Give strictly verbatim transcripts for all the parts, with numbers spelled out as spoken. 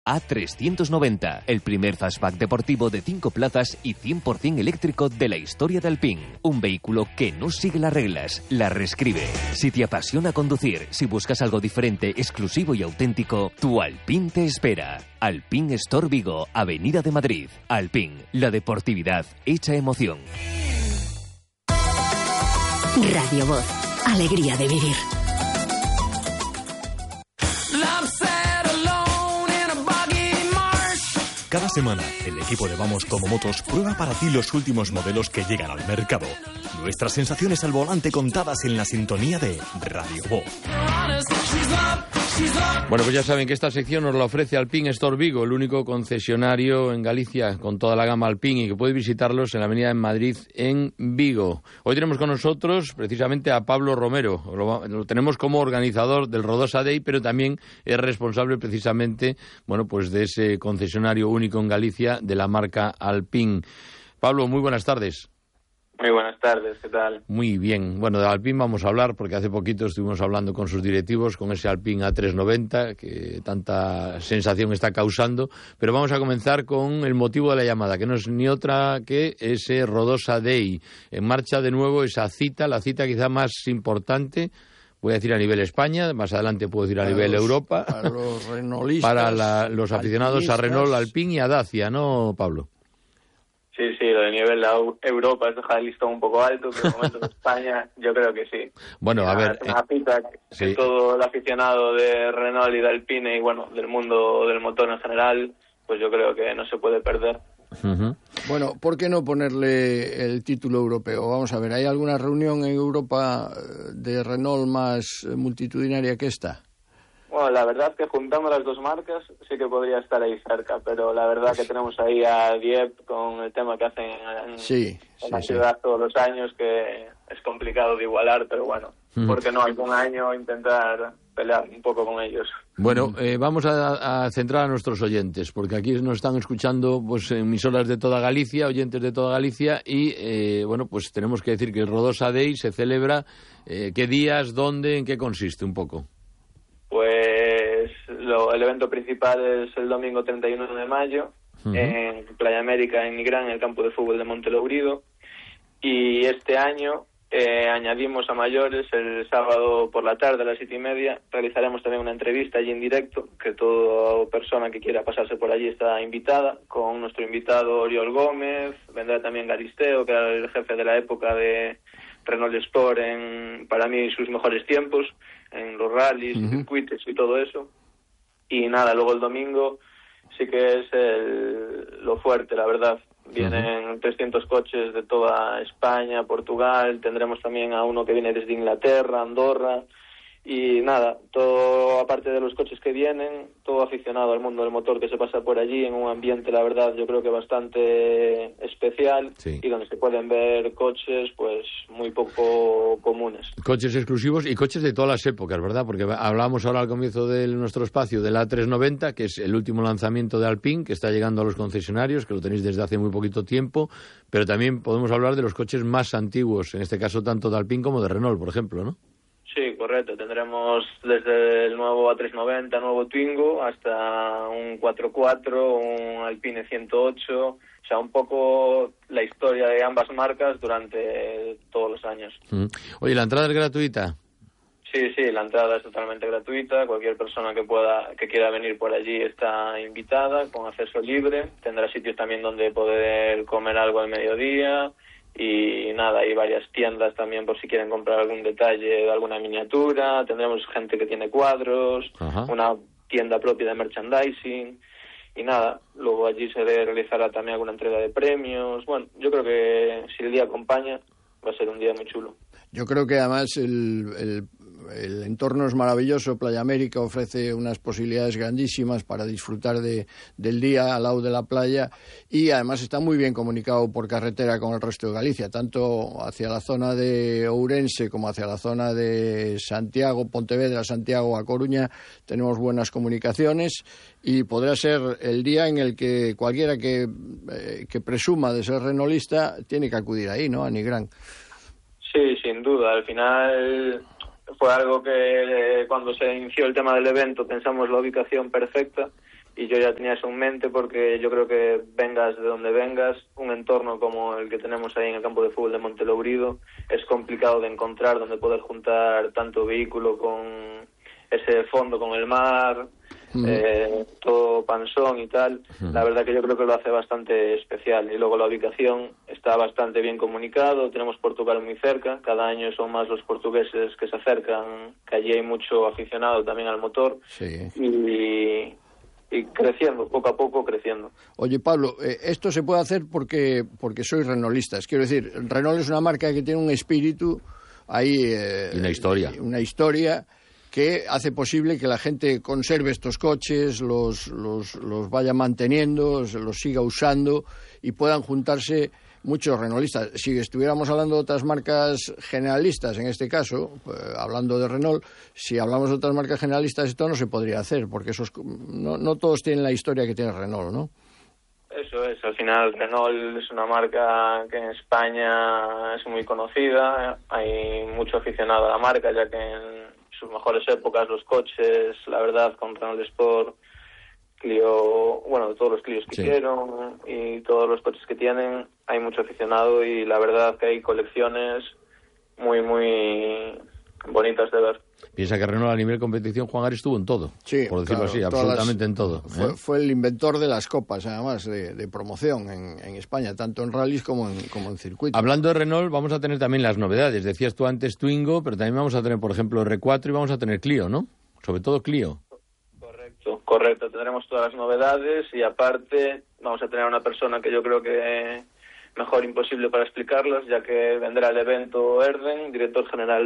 A trescientos noventa, el primer fastback deportivo de cinco plazas y cien por ciento eléctrico de la historia de Alpine. Un vehículo que no sigue las reglas, las reescribe. Si te apasiona conducir, si buscas algo diferente, exclusivo y auténtico, tu Alpine te espera. Alpine Store Vigo, Avenida de Madrid. Alpine, la deportividad hecha emoción. Radio Voz, alegría de vivir. Cada semana, el equipo de Vamos Como Motos prueba para ti los últimos modelos que llegan al mercado. Nuestras sensaciones al volante contadas en la sintonía de Radio Voz. Bueno, pues ya saben que esta sección nos la ofrece Alpine Store Vigo, el único concesionario en Galicia con toda la gama Alpine, y que puede visitarlos en la avenida de Madrid en Vigo. Hoy tenemos con nosotros precisamente a Pablo Romero. Lo, lo tenemos como organizador del Rodosa Day, pero también es responsable precisamente, bueno, pues de ese concesionario único en Galicia de la marca Alpine. Pablo, muy buenas tardes. Muy buenas tardes, ¿qué tal? Muy bien. Bueno, de Alpine vamos a hablar porque hace poquito estuvimos hablando con sus directivos, con ese Alpine A trescientos noventa que tanta sensación está causando, pero vamos a comenzar con el motivo de la llamada, que no es ni otra que ese Rodosa Day. En marcha de nuevo esa cita, la cita quizá más importante, voy a decir a nivel España, más adelante puedo decir a para nivel los, Europa, para los renolistas, para la, los aficionados a Renault, Alpine y a Dacia, ¿no, Pablo? Sí, sí, lo de nivel de Europa es dejar el listón un poco alto, pero de momento en España yo creo que sí. Bueno, a ver... Es una cita que sí. Todo el aficionado de Renault y de Alpine y, bueno, del mundo del motor en general, pues yo creo que no se puede perder. Uh-huh. Bueno, ¿por qué no ponerle el título europeo? Vamos a ver, ¿hay alguna reunión en Europa de Renault más multitudinaria que esta? Bueno, la verdad que juntando las dos marcas sí que podría estar ahí cerca, pero la verdad que tenemos ahí a Dieppe con el tema que hacen en, sí, en la sí, ciudad sí. todos los años, que es complicado de igualar, pero bueno, uh-huh. ¿Por qué no algún año intentar pelear un poco con ellos? Bueno, eh, vamos a, a centrar a nuestros oyentes, porque aquí nos están escuchando pues emisoras de toda Galicia, oyentes de toda Galicia, y eh, bueno, pues tenemos que decir que el Rodosa Day se celebra, eh, ¿qué días, dónde, en qué consiste un poco? Pues lo, el evento principal es el domingo treinta y uno de mayo, uh-huh. En Playa América, en Nigrán, en el campo de fútbol de Montelourido. Y este año eh, añadimos a mayores el sábado por la tarde a las siete y media. Realizaremos también una entrevista allí en directo, que toda persona que quiera pasarse por allí está invitada, con nuestro invitado Oriol Gómez. Vendrá también Galisteo, que era el jefe de la época de Renault Sport en, para mí, sus mejores tiempos, en los rallies, uh-huh. circuitos y todo eso. Y nada, luego el domingo sí que es el, lo fuerte, la verdad. Vienen uh-huh. trescientos coches de toda España, Portugal, tendremos también a uno que viene desde Inglaterra, Andorra. Y nada, todo, aparte de los coches que vienen, todo aficionado al mundo del motor que se pasa por allí en un ambiente, la verdad, yo creo que bastante especial, sí. Y donde se pueden ver coches pues muy poco comunes. Coches exclusivos y coches de todas las épocas, ¿verdad? Porque hablábamos ahora al comienzo de nuestro espacio del A trescientos noventa, que es el último lanzamiento de Alpine, que está llegando a los concesionarios, que lo tenéis desde hace muy poquito tiempo, pero también podemos hablar de los coches más antiguos, en este caso tanto de Alpine como de Renault, por ejemplo, ¿no? Sí, correcto. Tendremos desde el nuevo A trescientos noventa, nuevo Twingo, hasta un cuatro cuatro, un Alpine ciento ocho, o sea, un poco la historia de ambas marcas durante todos los años. Mm. Oye, ¿la entrada es gratuita? Sí, sí, la entrada es totalmente gratuita. Cualquier persona que pueda, que quiera venir por allí está invitada, con acceso libre. Tendrá sitios también donde poder comer algo al mediodía. Y nada, hay varias tiendas también por si quieren comprar algún detalle de alguna miniatura. Tendremos gente que tiene cuadros, ajá. Una tienda propia de merchandising. Y nada, luego allí se realizará también alguna entrega de premios. Bueno, yo creo que si el día acompaña va a ser un día muy chulo. Yo creo que además el, el, el entorno es maravilloso. Playa América ofrece unas posibilidades grandísimas para disfrutar de, del día al lado de la playa, y además está muy bien comunicado por carretera con el resto de Galicia, tanto hacia la zona de Ourense como hacia la zona de Santiago, Pontevedra, Santiago, A Coruña. Tenemos buenas comunicaciones y podrá ser el día en el que cualquiera que, eh, que presuma de ser renolista tiene que acudir ahí, ¿no? A Nigrán. Sí, sin duda. Al final fue algo que eh, cuando se inició el tema del evento pensamos la ubicación perfecta, y yo ya tenía eso en mente porque yo creo que vengas de donde vengas, un entorno como el que tenemos ahí en el campo de fútbol de Montelourido es complicado de encontrar, donde poder juntar tanto vehículo con ese fondo con el mar, mm. eh, todo Pansón y tal. Mm. La verdad que yo creo que lo hace bastante especial. Y luego la ubicación está bastante bien comunicado, tenemos Portugal muy cerca, cada año son más los portugueses que se acercan, que allí hay mucho aficionado también al motor. Sí. Y, y creciendo, poco a poco creciendo. Oye, Pablo, eh, esto se puede hacer porque, porque sois renolistas. Quiero decir, Renault es una marca que tiene un espíritu, hay eh, y una historia. Una historia que hace posible que la gente conserve estos coches, los, los, los vaya manteniendo, los siga usando y puedan juntarse muchos renolistas. Si estuviéramos hablando de otras marcas generalistas, en este caso, pues, hablando de Renault, si hablamos de otras marcas generalistas, esto no se podría hacer, porque esos, no, no todos tienen la historia que tiene Renault, ¿no? Eso es, al final Renault es una marca que en España es muy conocida, hay mucho aficionado a la marca, ya que en sus mejores épocas los coches, la verdad, con Renault Sport, Clio, bueno, todos los Clios que sí. hicieron y todos los coches que tienen, hay mucho aficionado y la verdad que hay colecciones muy, muy bonitas de ver. Piensa que Renault a nivel competición, Juan Gari, estuvo en todo, sí, por decirlo claro, así, absolutamente las, en todo. ¿eh? Fue, fue el inventor de las copas, además, de, de promoción en, en España, tanto en rallies como en, como en circuitos. Hablando de Renault, vamos a tener también las novedades. Decías tú antes Twingo, pero también vamos a tener, por ejemplo, R cuatro y vamos a tener Clio, ¿no? Sobre todo Clio. Correcto, correcto. Tendremos todas las novedades y aparte vamos a tener a una persona que yo creo que mejor imposible para explicarlas, ya que vendrá al evento Erden, director general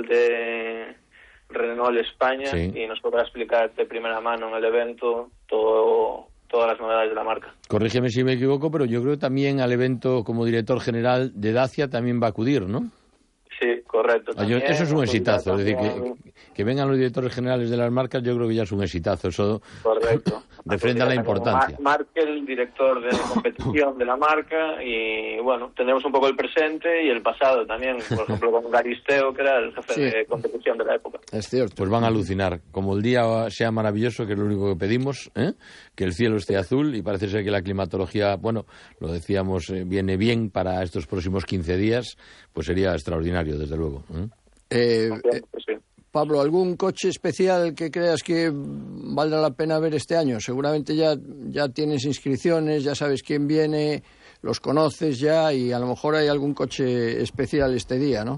de Renault España, sí. y nos podrá explicar de primera mano en el evento todo, todas las novedades de la marca. Corrígeme si me equivoco, pero yo creo que también al evento como director general de Dacia también va a acudir, ¿no? Sí, correcto. También, eso es un exitazo, también... es decir, que, que vengan los directores generales de las marcas, yo creo que ya es un exitazo, eso correcto. refrenda la importancia. Mar Markel, director de competición de la marca, y bueno, tendremos un poco el presente y el pasado también, por ejemplo con Garisteo, que era el jefe sí. de competición de la época. Es cierto. Pues van a alucinar, como el día sea maravilloso, que es lo único que pedimos, ¿eh? Que el cielo esté azul, y parece ser que la climatología, bueno, lo decíamos, eh, viene bien para estos próximos quince días, pues sería extraordinario, desde luego. ¿eh? Eh, eh, Pablo, ¿algún coche especial que creas que valdrá la pena ver este año? Seguramente ya, ya tienes inscripciones, ya sabes quién viene, los conoces ya y a lo mejor hay algún coche especial este día, ¿no?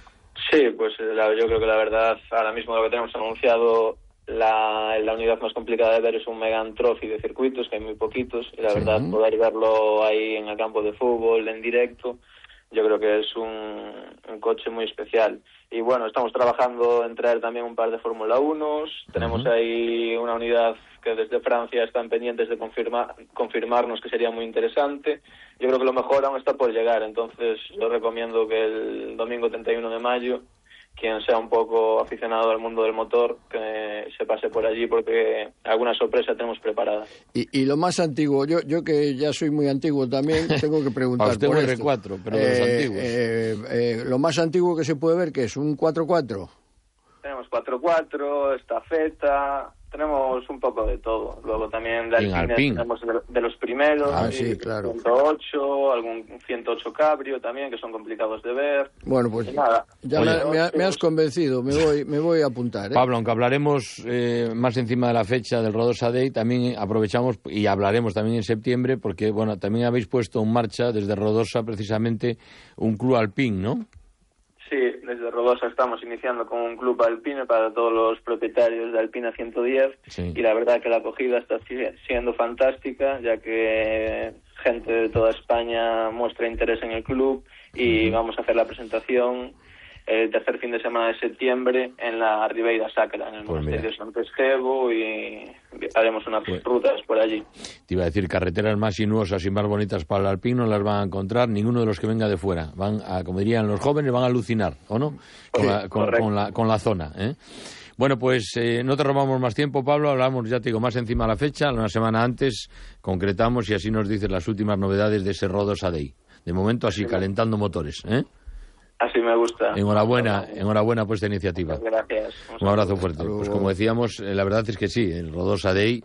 Sí, pues la, yo creo que la verdad, ahora mismo lo que tenemos anunciado, la, la unidad más complicada de ver es un Megane Trophy de circuitos, que hay muy poquitos, y la sí. verdad poder verlo ahí en el campo de fútbol, en directo, yo creo que es un, un coche muy especial. Y bueno, estamos trabajando en traer también un par de Fórmula uno, tenemos uh-huh. ahí una unidad que desde Francia están pendientes de confirmar, confirmarnos, que sería muy interesante. Yo creo que lo mejor aún está por llegar, entonces yo recomiendo que el domingo treinta y uno de mayo, quien sea un poco aficionado al mundo del motor, que se pase por allí, porque alguna sorpresa tenemos preparada. Y, y lo más antiguo, yo yo que ya soy muy antiguo también, tengo que preguntar usted por un esto. R cuatro, pero eh, de los antiguos. Eh, eh, lo más antiguo que se puede ver, ¿qué es? ¿Un cuatro cuatro? Tenemos cuatro cuatro, estafeta, tenemos un poco de todo. Luego también de Alpine tenemos de, de los primeros, ah, sí, claro. ciento ocho, algún ciento ocho Cabrio también, que son complicados de ver. Bueno, pues nada, ya me, me, me has convencido, me voy me voy a apuntar. ¿eh? Pablo, aunque hablaremos eh, más encima de la fecha del Rodosa Day, también aprovechamos y hablaremos también en septiembre, porque bueno, también habéis puesto en marcha desde Rodosa precisamente un club alpín, ¿no? Sí, desde Rodosa estamos iniciando con un club alpine para todos los propietarios de Alpina ciento diez, sí. y la verdad que la acogida está siendo fantástica, ya que gente de toda España muestra interés en el club y uh-huh. vamos a hacer la presentación el tercer fin de semana de septiembre en la Ribeira Sacra, en el pues monasterio de Santo Esquevo, y haremos unas pues, rutas por allí. Te iba a decir, carreteras más sinuosas y más bonitas para el alpino no las van a encontrar ninguno de los que venga de fuera. Van a, como dirían los jóvenes, van a alucinar, ¿o no? Con, sí, la, con, con, la, con la zona, ¿eh? Bueno, pues eh, no te robamos más tiempo, Pablo, hablamos, ya te digo, más encima de la fecha, una semana antes concretamos y así nos dices las últimas novedades de ese Rodosa Day. De momento así, sí. calentando motores, ¿eh? Así me gusta. Enhorabuena, enhorabuena por esta iniciativa. Gracias. Un abrazo fuerte. Pues como decíamos, la verdad es que sí, el Rodosa Day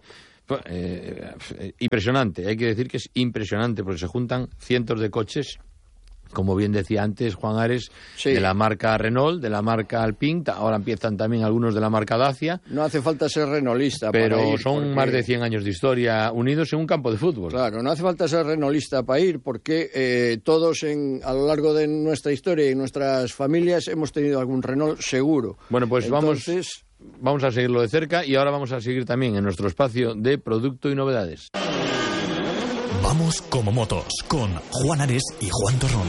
Eh, eh, impresionante, hay que decir que es impresionante porque se juntan cientos de coches, como bien decía antes Juan Ares, sí, de la marca Renault, de la marca Alpine, ahora empiezan también algunos de la marca Dacia. No hace falta ser renaultista pero para ir, son porque... más de cien años de historia unidos en un campo de fútbol. Claro, no hace falta ser renaultista para ir, porque eh, todos en, a lo largo de nuestra historia y nuestras familias hemos tenido algún Renault seguro. Bueno, pues Entonces... vamos, vamos a seguirlo de cerca y ahora vamos a seguir también en nuestro espacio de producto y novedades. Vamos como motos, con Juan Ares y Juan Torrón.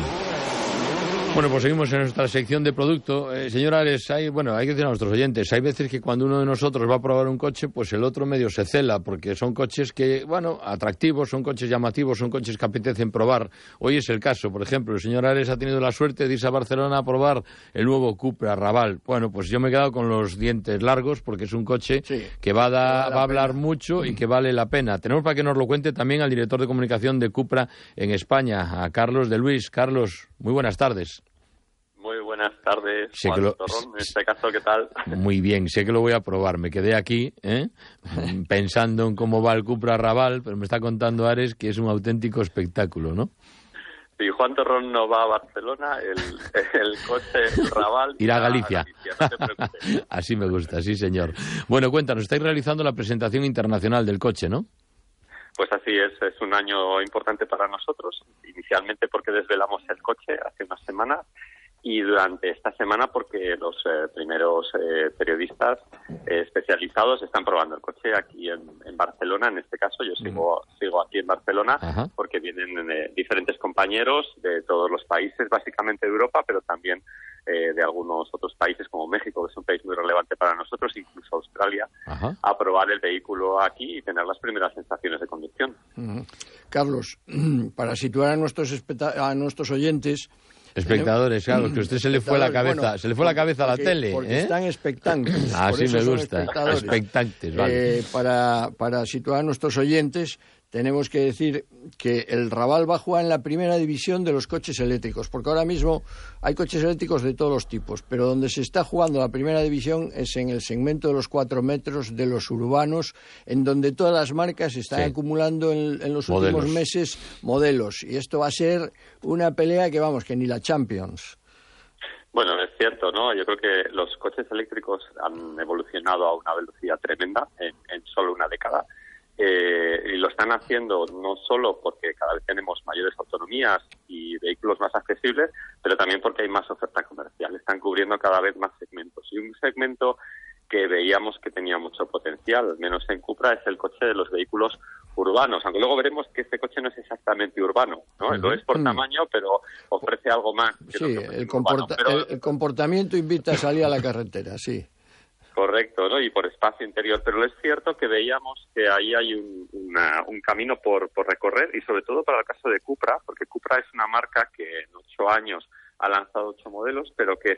Bueno, pues seguimos en nuestra sección de producto. Eh, señor Ares, hay, bueno, hay que decir a nuestros oyentes, hay veces que cuando uno de nosotros va a probar un coche, pues el otro medio se cela, porque son coches que, bueno, atractivos, son coches llamativos, son coches que apetecen probar. Hoy es el caso, por ejemplo, el señor Ares ha tenido la suerte de irse a Barcelona a probar el nuevo Cupra Raval. Bueno, pues yo me he quedado con los dientes largos, porque es un coche sí, que va a, da, va a hablar mucho y que vale la pena. Tenemos para que nos lo cuente también al director de comunicación de Cupra en España, a Carlos de Luis. Carlos, muy buenas tardes. Muy buenas tardes, Juan lo... Torrón. En este caso, ¿qué tal? Muy bien, sé que lo voy a probar. Me quedé aquí ¿eh? pensando en cómo va el Cupra Raval, pero me está contando Ares que es un auténtico espectáculo, ¿no? Sí, Juan Torrón no va a Barcelona, el, el coche Raval irá a Galicia. A Galicia, no te preocupes. Así me gusta, sí señor. Bueno, cuéntanos, estáis realizando la presentación internacional del coche, ¿no? Pues así es, es un año importante para nosotros, inicialmente porque desvelamos el coche hace unas semanas, y durante esta semana porque los eh, primeros eh, periodistas eh, especializados están probando el coche aquí en, en Barcelona. En este caso yo sigo, mm. sigo aquí en Barcelona. Ajá. Porque vienen eh, diferentes compañeros de todos los países, básicamente de Europa, pero también eh, de algunos otros países como México, que es un país muy relevante para nosotros, incluso Australia, Ajá. a probar el vehículo aquí y tener las primeras sensaciones de conducción. Uh-huh. Carlos, para situar a nuestros, especta- a nuestros oyentes... Espectadores, claro, que a usted se le fue la cabeza, bueno, se le fue la cabeza a la tele, porque ¿eh? Están expectantes. Así me gusta, expectantes, vale. Eh, para, para situar a nuestros oyentes, tenemos que decir que el Raval va a jugar en la primera división de los coches eléctricos, porque ahora mismo hay coches eléctricos de todos los tipos, pero donde se está jugando la primera división es en el segmento de los cuatro metros de los urbanos, en donde todas las marcas están sí. acumulando en, en los modelos. últimos meses modelos, y esto va a ser una pelea que, vamos, que ni la Champions. Bueno, es cierto, ¿no? Yo creo que los coches eléctricos han evolucionado a una velocidad tremenda en, en solo una década. Eh, y lo están haciendo no solo porque cada vez tenemos mayores autonomías y vehículos más accesibles, pero también porque hay más oferta comercial. Están cubriendo cada vez más segmentos. Y un segmento que veíamos que tenía mucho potencial, al menos en Cupra, es el coche de los vehículos urbanos. Aunque luego veremos que este coche no es exactamente urbano, ¿no? Uh-huh. Lo es por tamaño, pero ofrece algo más. Que sí, lo que el, comporta- pero... el, el comportamiento invita a salir a la carretera, sí. Correcto, ¿no? Y por espacio interior. Pero es cierto que veíamos que ahí hay un, una, un camino por, por recorrer, y sobre todo para el caso de Cupra, porque Cupra es una marca que en ocho años ha lanzado ocho modelos, pero que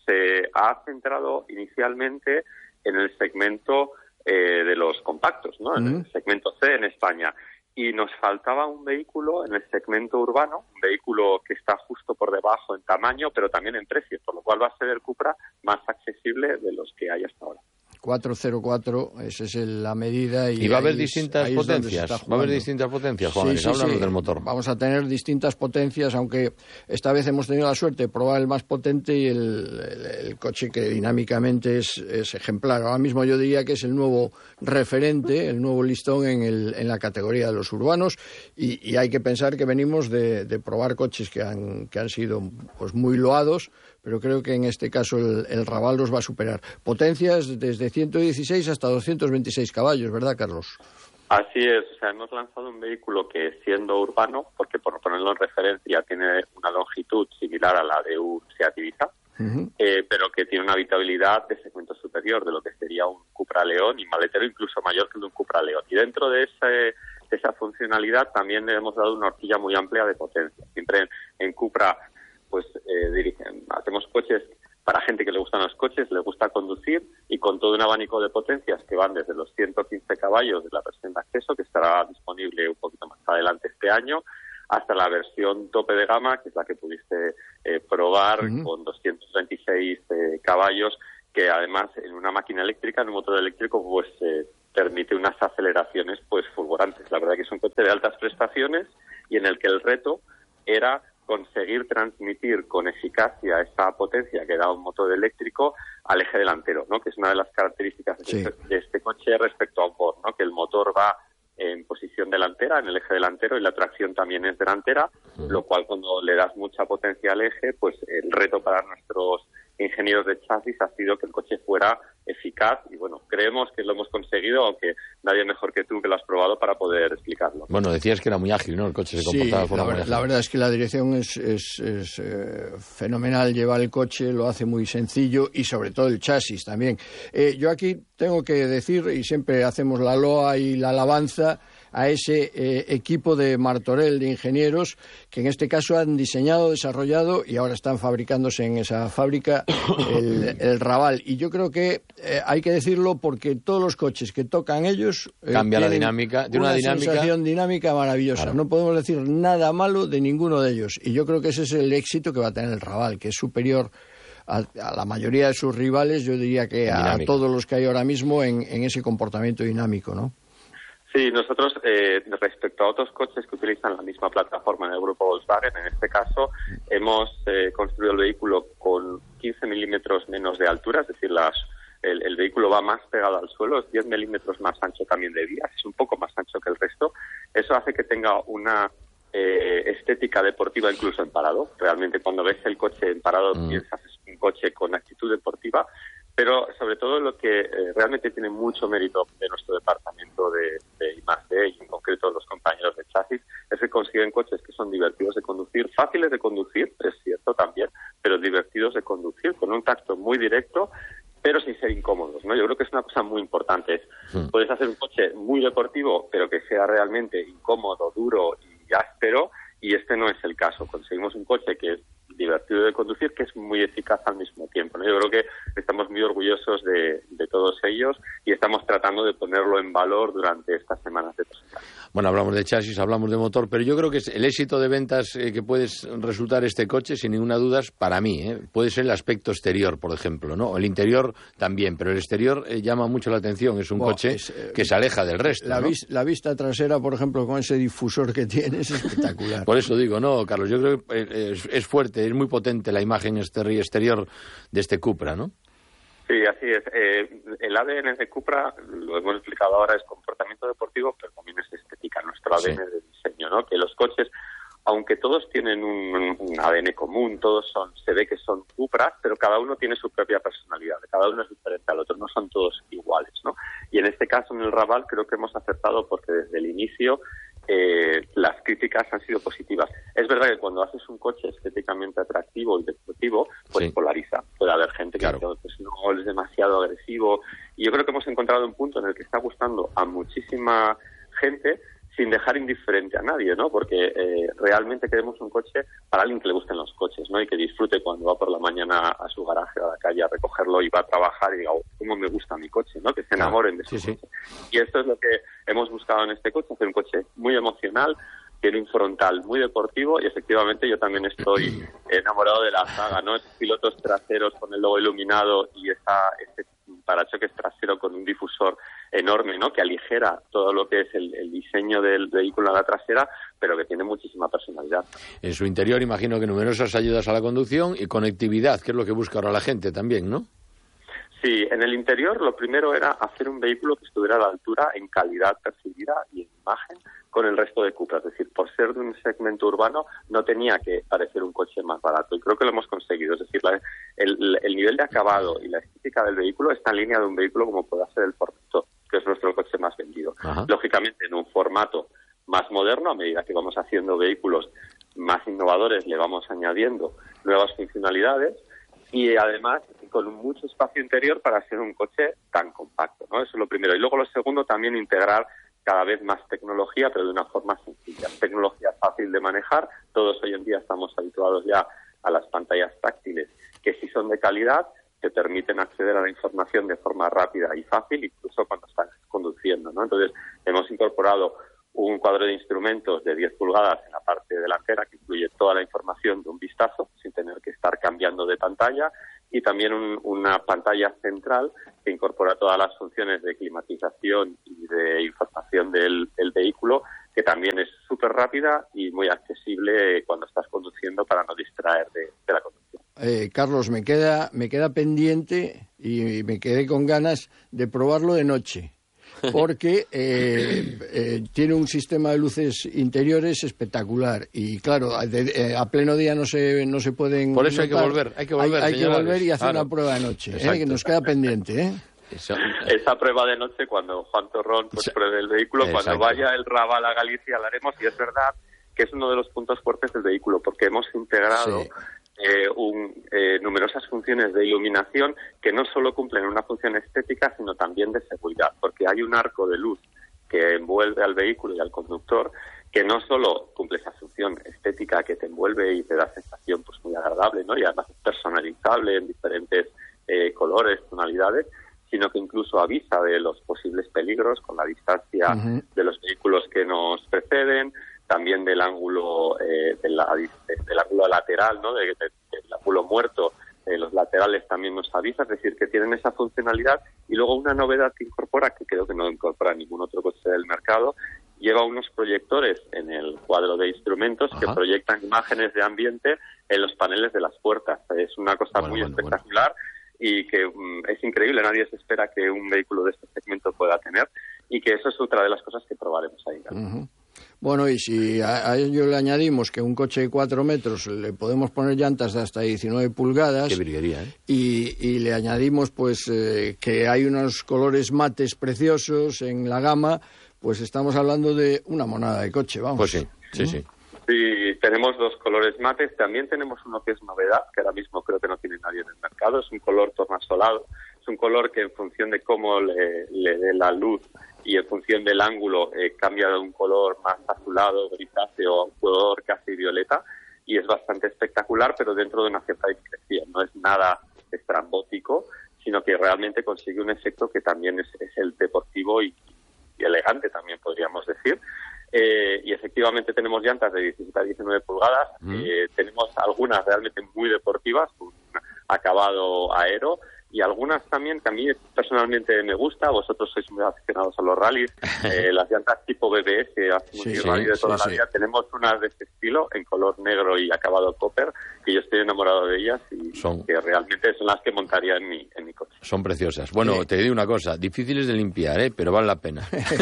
se ha centrado inicialmente en el segmento eh, de los compactos, ¿no? En mm. el segmento C en España. Y nos faltaba un vehículo en el segmento urbano, un vehículo que está justo por debajo en tamaño, pero también en precio, por lo cual va a ser el Cupra más accesible de los que hay hasta ahora. cuatrocientos cuatro, esa es la medida. Y, y va a haber distintas es, potencias. Va a haber distintas potencias, Juan, sí, sí, hablando sí. del motor. Vamos a tener distintas potencias, aunque esta vez hemos tenido la suerte de probar el más potente y el, el, el coche que dinámicamente es, es ejemplar. Ahora mismo yo diría que es el nuevo referente, el nuevo listón en, el, en la categoría de los urbanos, y, y hay que pensar que venimos de, de probar coches que han, que han sido pues muy loados, pero creo que en este caso el, el Raval los va a superar. Potencias desde ciento dieciséis hasta doscientos veintiséis caballos, ¿verdad, Carlos? Así es, o sea, hemos lanzado un vehículo que, siendo urbano, porque por ponerlo en referencia tiene una longitud similar a la de un Seat Ibiza, uh-huh. eh, pero que tiene una habitabilidad de segmento superior de lo que sería un Cupra León, y maletero incluso mayor que un Cupra León. Y dentro de ese... de esa funcionalidad también le hemos dado una horquilla muy amplia de potencia. Siempre en, en Cupra pues eh, dirigen, hacemos coches para gente que le gustan los coches, le gusta conducir, y con todo un abanico de potencias que van desde los ciento quince caballos de la versión de acceso, que estará disponible un poquito más adelante este año, hasta la versión tope de gama, que es la que pudiste eh, probar, uh-huh. con doscientos veintiséis eh, caballos, que además en una máquina eléctrica, en un motor eléctrico, pues eh, permite unas aceleraciones pues fulgurantes. La verdad que es un coche de altas prestaciones y en el que el reto era conseguir transmitir con eficacia esa potencia que da un motor eléctrico al eje delantero, ¿no? Que es una de las características sí. de, este, de este coche respecto a un Ford, ¿no? Que el motor va en posición delantera, en el eje delantero, y la tracción también es delantera, uh-huh. lo cual cuando le das mucha potencia al eje, pues el reto para nuestros ingenieros de chasis ha sido que el coche fuera eficaz y bueno, creemos que lo hemos conseguido, aunque nadie mejor que tú que lo has probado para poder explicarlo. Bueno, decías que era muy ágil, ¿no? El coche se comportaba sí, de forma la, muy ágil. la verdad es que la dirección es, es, es eh, fenomenal, llevar el coche lo hace muy sencillo y sobre todo el chasis también. Eh, yo aquí tengo que decir, y siempre hacemos la loa y la alabanza a ese eh, equipo de Martorell de ingenieros que en este caso han diseñado, desarrollado y ahora están fabricándose en esa fábrica el, el Raval. Y yo creo que eh, hay que decirlo porque todos los coches que tocan ellos eh, cambia la dinámica, tiene una, una dinámica sensación dinámica maravillosa. Claro. No podemos decir nada malo de ninguno de ellos. Y yo creo que ese es el éxito que va a tener el Raval, que es superior a, a la mayoría de sus rivales, yo diría que a, a todos los que hay ahora mismo en, en ese comportamiento dinámico, ¿no? Sí, nosotros, eh, respecto a otros coches que utilizan la misma plataforma en el grupo Volkswagen, en este caso hemos eh, construido el vehículo con quince milímetros menos de altura, es decir, las, el, el vehículo va más pegado al suelo, es diez milímetros más ancho también de vías, es un poco más ancho que el resto. Eso hace que tenga una eh, estética deportiva incluso en parado. Realmente cuando ves el coche en parado mm. piensas es un coche con actitud deportiva. Pero sobre todo lo que eh, realmente tiene mucho mérito de nuestro departamento de, de I más D y en concreto los compañeros de chasis es que consiguen coches que son divertidos de conducir, fáciles de conducir, es cierto también, pero divertidos de conducir, con un tacto muy directo, pero sin ser incómodos, ¿no? Yo creo que es una cosa muy importante. Es, sí. Puedes hacer un coche muy deportivo, pero que sea realmente incómodo, duro y áspero, y este no es el caso. Conseguimos un coche que es divertido de conducir, que es muy eficaz al mismo tiempo, ¿no? Yo creo que estamos muy orgullosos de, de todos ellos y estamos tratando de ponerlo en valor durante estas semanas de presentación. Bueno, hablamos de chasis, hablamos de motor, pero yo creo que el éxito de ventas eh, que puede resultar este coche, sin ninguna duda, para mí, eh, puede ser el aspecto exterior, por ejemplo, ¿no? El interior también, pero el exterior eh, llama mucho la atención. Es un wow, coche es, eh, que se aleja del resto, la, ¿no? vis, la vista trasera, por ejemplo, con ese difusor que tiene, es espectacular. Por eso digo, no, Carlos, yo creo que es, es fuerte, es muy potente la imagen exterior de este Cupra, ¿no? Sí, así es. Eh, el A D N de Cupra, lo hemos explicado ahora, es comportamiento deportivo, pero también es estética, nuestro A D N sí. de diseño, ¿no? Que los coches, aunque todos tienen un, un A D N común, todos son, se ve que son Cupras, pero cada uno tiene su propia personalidad, cada uno es diferente al otro, no son todos iguales, ¿no? Y en este caso, en el Raval, creo que hemos acertado porque desde el inicio eh, las críticas han sido positivas. Es verdad que cuando haces un coche estéticamente atractivo y deportivo, pues sí. polariza. Puede haber gente claro. que dice, pues no, es demasiado agresivo. Y yo creo que hemos encontrado un punto en el que está gustando a muchísima gente sin dejar indiferente a nadie, ¿no? Porque eh, realmente queremos un coche para alguien que le gusten los coches, ¿no? Y que disfrute cuando va por la mañana a su garaje o a la calle a recogerlo y va a trabajar y diga, oh, cómo me gusta mi coche, ¿no? Que se enamoren de su sí, coche. Sí. Y esto es lo que hemos buscado en este coche, hacer un coche muy emocional, tiene un frontal muy deportivo y efectivamente yo también estoy enamorado de la saga, ¿no? Esos pilotos traseros con el logo iluminado y esa, ese parachoques trasero con un difusor enorme, ¿no? Que aligera todo lo que es el, el diseño del vehículo a la trasera, pero que tiene muchísima personalidad. En su interior imagino que numerosas ayudas a la conducción y conectividad, que es lo que busca ahora la gente también, ¿no? Sí, en el interior lo primero era hacer un vehículo que estuviera a la altura en calidad percibida y en imagen con el resto de Cupra. Es decir, por ser de un segmento urbano no tenía que parecer un coche más barato y creo que lo hemos conseguido. Es decir, la, el, el nivel de acabado y la estética del vehículo está en línea de un vehículo como pueda ser el Formentor, que es nuestro coche más vendido. Ajá. Lógicamente en un formato más moderno, a medida que vamos haciendo vehículos más innovadores le vamos añadiendo nuevas funcionalidades y además con mucho espacio interior para ser un coche tan compacto, ¿no? Eso es lo primero. Y luego lo segundo, también integrar cada vez más tecnología, pero de una forma sencilla. Tecnología fácil de manejar. Todos hoy en día estamos habituados ya a las pantallas táctiles, que si son de calidad, te permiten acceder a la información de forma rápida y fácil, incluso cuando estás conduciendo, ¿no? Entonces, hemos incorporado un cuadro de instrumentos de diez pulgadas en la parte delantera que incluye toda la información de un vistazo, sin tener que estar cambiando de pantalla, y también un, una pantalla central que incorpora todas las funciones de climatización y de información del, del vehículo, que también es súper rápida y muy accesible cuando estás conduciendo para no distraer de, de la conducción. Eh, Carlos, me queda, me queda pendiente y me quedé con ganas de probarlo de noche, porque eh, eh, tiene un sistema de luces interiores espectacular y claro, de, eh, a pleno día no se no se pueden por eso notar. hay que volver hay que volver, hay, hay que volver y hacer claro. una prueba de noche, eh, que nos queda pendiente, ¿eh? Eso. Esa prueba de noche, cuando Juan Torrón pues, pruebe el vehículo, Exacto. cuando vaya el Raval a Galicia la haremos, y es verdad que es uno de los puntos fuertes del vehículo, porque hemos integrado sí. eh, un, eh, numerosas funciones de iluminación que no solo cumplen una función estética, sino también de seguridad, porque hay un arco de luz que envuelve al vehículo y al conductor, que no solo cumple esa función estética que te envuelve y te da sensación pues muy agradable, ¿no? Y además es personalizable en diferentes eh, colores, tonalidades, sino que incluso avisa de los posibles peligros con la distancia uh-huh. de los vehículos que nos preceden, también del ángulo eh, de la, de, del ángulo lateral, ¿no? De, de, del ángulo muerto, eh, los laterales también nos avisa, es decir, que tienen esa funcionalidad. Y luego una novedad que incorpora, que creo que no incorpora ningún otro coche del mercado, lleva unos proyectores en el cuadro de instrumentos Ajá. que proyectan imágenes de ambiente en los paneles de las puertas. Es una cosa bueno, muy bueno, espectacular. Bueno. Y que um, es increíble, nadie se espera que un vehículo de este segmento pueda tener, y que eso es otra de las cosas que probaremos ahí. Uh-huh. Bueno, y si a, a ello le añadimos que un coche de cuatro metros le podemos poner llantas de hasta diecinueve pulgadas, qué virguería, ¿eh? y, y le añadimos pues eh, que hay unos colores mates preciosos en la gama, pues estamos hablando de una monada de coche, vamos. Pues sí, sí, ¿no? sí. Sí, tenemos dos colores mates. También tenemos uno que es novedad, que ahora mismo creo que no tiene nadie en el mercado. Es un color tornasolado. Es un color que en función de cómo le, le dé la luz y en función del ángulo eh, cambia de un color más azulado, grisáceo, a un color casi violeta. Y es bastante espectacular, pero dentro de una cierta discreción. No es nada estrambótico, sino que realmente consigue un efecto que también es, es el deportivo y, y elegante, también podríamos decir. Eh, y efectivamente tenemos llantas de diecisiete a diecinueve pulgadas, mm. eh, tenemos algunas realmente muy deportivas, un acabado aero, y algunas también que a mí personalmente me gusta. Vosotros sois muy aficionados a los rallies, eh, las llantas tipo B B S, hacemos sí, sí, rally de toda sí, la vida. Sí. Tenemos unas de este estilo, en color negro y acabado copper, que yo estoy enamorado de ellas y son... que realmente son las que montaría en mi, en mi coche. Son preciosas. Bueno, sí. Te digo una cosa, difíciles de limpiar, ¿eh? Pero vale la pena.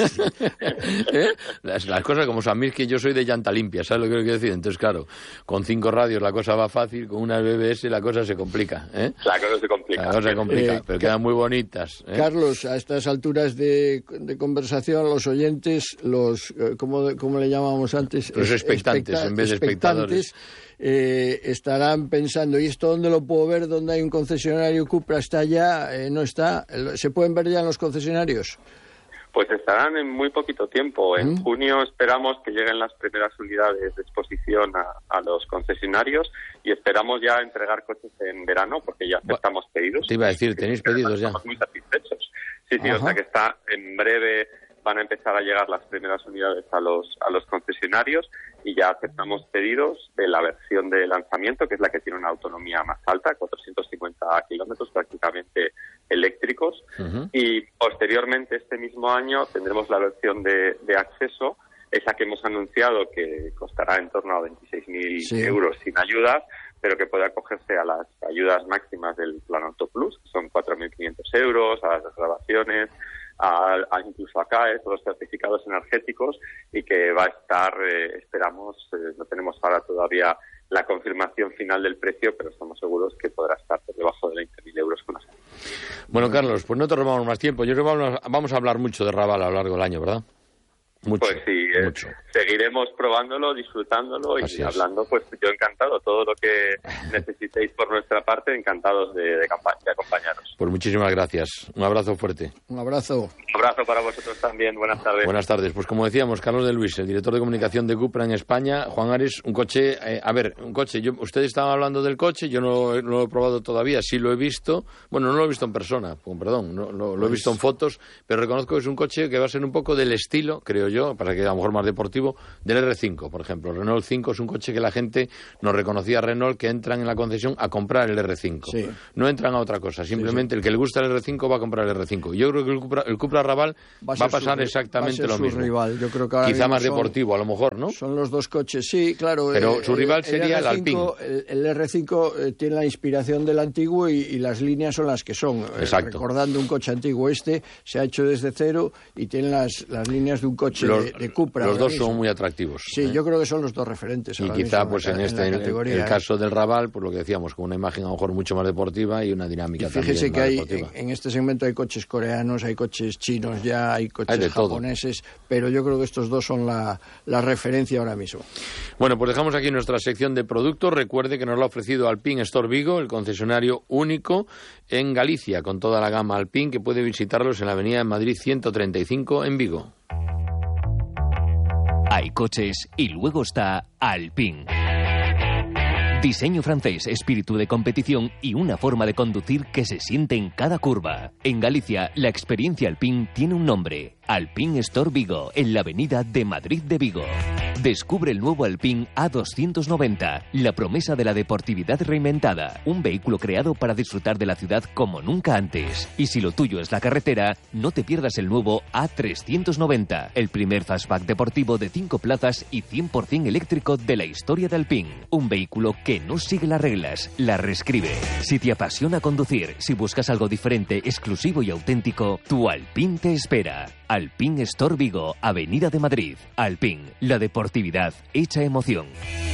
¿Eh? las, las cosas como son, a mí es que yo soy de llanta limpia, ¿sabes lo que quiero decir? Entonces, claro, con cinco radios la cosa va fácil, con una B B S la cosa se complica, ¿eh? La cosa se complica. La cosa se complica, eh, pero quedan muy bonitas, ¿eh? Carlos, a estas alturas de, de conversación, los oyentes, los ¿cómo, cómo le llamábamos antes? Los expectantes, Expecta- en vez de espectadores. Eh, estarán pensando, ¿y esto dónde lo puedo ver? ¿Dónde hay un concesionario Cupra? ¿Está ya? Eh, ¿No está? ¿Se pueden ver ya en los concesionarios? Pues estarán en muy poquito tiempo. En ¿Mm? junio esperamos que lleguen las primeras unidades de exposición a, a los concesionarios y esperamos ya entregar coches en verano porque ya aceptamos pedidos. Te iba a decir, ¿tenéis pedidos ya? Estamos muy satisfechos. Sí, sí, Ajá. o sea que está en breve, van a empezar a llegar las primeras unidades a los a los concesionarios y ya aceptamos pedidos de la versión de lanzamiento, que es la que tiene una autonomía más alta, cuatrocientos cincuenta kilómetros prácticamente eléctricos. Uh-huh. Y posteriormente, este mismo año, tendremos la versión de, de acceso, esa que hemos anunciado que costará en torno a veintiséis mil sí. euros sin ayudas, pero que puede acogerse a las ayudas máximas del Plan Auto Plus, que son cuatro mil quinientos euros, a las desgravaciones, a, a incluso a C A E, todos los certificados energéticos, y que va a estar, eh, esperamos, eh, no tenemos ahora todavía la confirmación final del precio, pero estamos seguros que podrá estar por debajo de veinte mil euros con las. Bueno, Carlos, pues no te robamos más tiempo. Yo creo que vamos a hablar mucho de Raval a lo largo del año, ¿verdad? Mucho, pues sí, eh, mucho. Seguiremos probándolo, disfrutándolo y Así hablando, es. Pues yo encantado, todo lo que necesitéis por nuestra parte, encantados de, de, campa- de acompañaros. Pues muchísimas gracias, un abrazo fuerte. Un abrazo. Un abrazo para vosotros también, buenas tardes. Buenas tardes, pues como decíamos, Carlos de Luis, el director de comunicación de Cupra en España. Juan Ares, un coche, eh, a ver, un coche, yo, ustedes estaban hablando del coche, yo no, no lo he probado todavía, sí lo he visto, bueno, no lo he visto en persona, perdón, no, no, lo he visto en fotos, pero reconozco que es un coche que va a ser un poco del estilo, creo yo, para que a lo mejor más deportivo, del erre cinco, por ejemplo. El Renault cinco es un coche que la gente nos reconocía a Renault, que entran en la concesión a comprar el erre cinco. Sí. No entran a otra cosa, simplemente sí, sí. el que le gusta el erre cinco va a comprar el erre cinco. Yo creo que el Cupra, el Cupra Raval va a, va a pasar su, exactamente va a lo mismo. Rival. Yo creo que quizá más son, deportivo, a lo mejor, ¿no? Son los dos coches, sí, claro. Pero eh, su rival el, sería el, el Alpine. El, el erre cinco eh, tiene la inspiración del antiguo y, y las líneas son las que son. Exacto. Eh, recordando un coche antiguo, este se ha hecho desde cero y tiene las, las líneas de un coche los, de, de Cupra. Los dos mismo. Son muy atractivos. Sí, ¿eh? Yo creo que son los dos referentes. Y quizá mismo, pues en, en este, en el, el caso del Raval, pues lo que decíamos, con una imagen a lo mejor mucho más deportiva y una dinámica y fíjese también que más hay, deportiva. En, en este segmento hay coches coreanos, hay coches chinos ya, hay coches hay japoneses, todo. Pero yo creo que estos dos son la, la referencia ahora mismo. Bueno, pues dejamos aquí nuestra sección de productos. Recuerde que nos lo ha ofrecido Alpine Store Vigo, el concesionario único en Galicia, con toda la gama Alpine, que puede visitarlos en la avenida en Madrid ciento treinta y cinco en Vigo. Hay coches y luego está Alpine. Diseño francés, espíritu de competición y una forma de conducir que se siente en cada curva. En Galicia, la experiencia Alpine tiene un nombre: Alpine Store Vigo, en la avenida de Madrid de Vigo. Descubre el nuevo Alpine A doscientos noventa, la promesa de la deportividad reinventada. Un vehículo creado para disfrutar de la ciudad como nunca antes. Y si lo tuyo es la carretera, no te pierdas el nuevo A trescientos noventa, el primer fastback deportivo de cinco plazas y cien por ciento eléctrico de la historia de Alpine. Un vehículo que no sigue las reglas, las reescribe. Si te apasiona conducir, si buscas algo diferente, exclusivo y auténtico, tu Alpine te espera. Alpine Store Vigo, Avenida de Madrid. Alpine, la deportividad hecha emoción.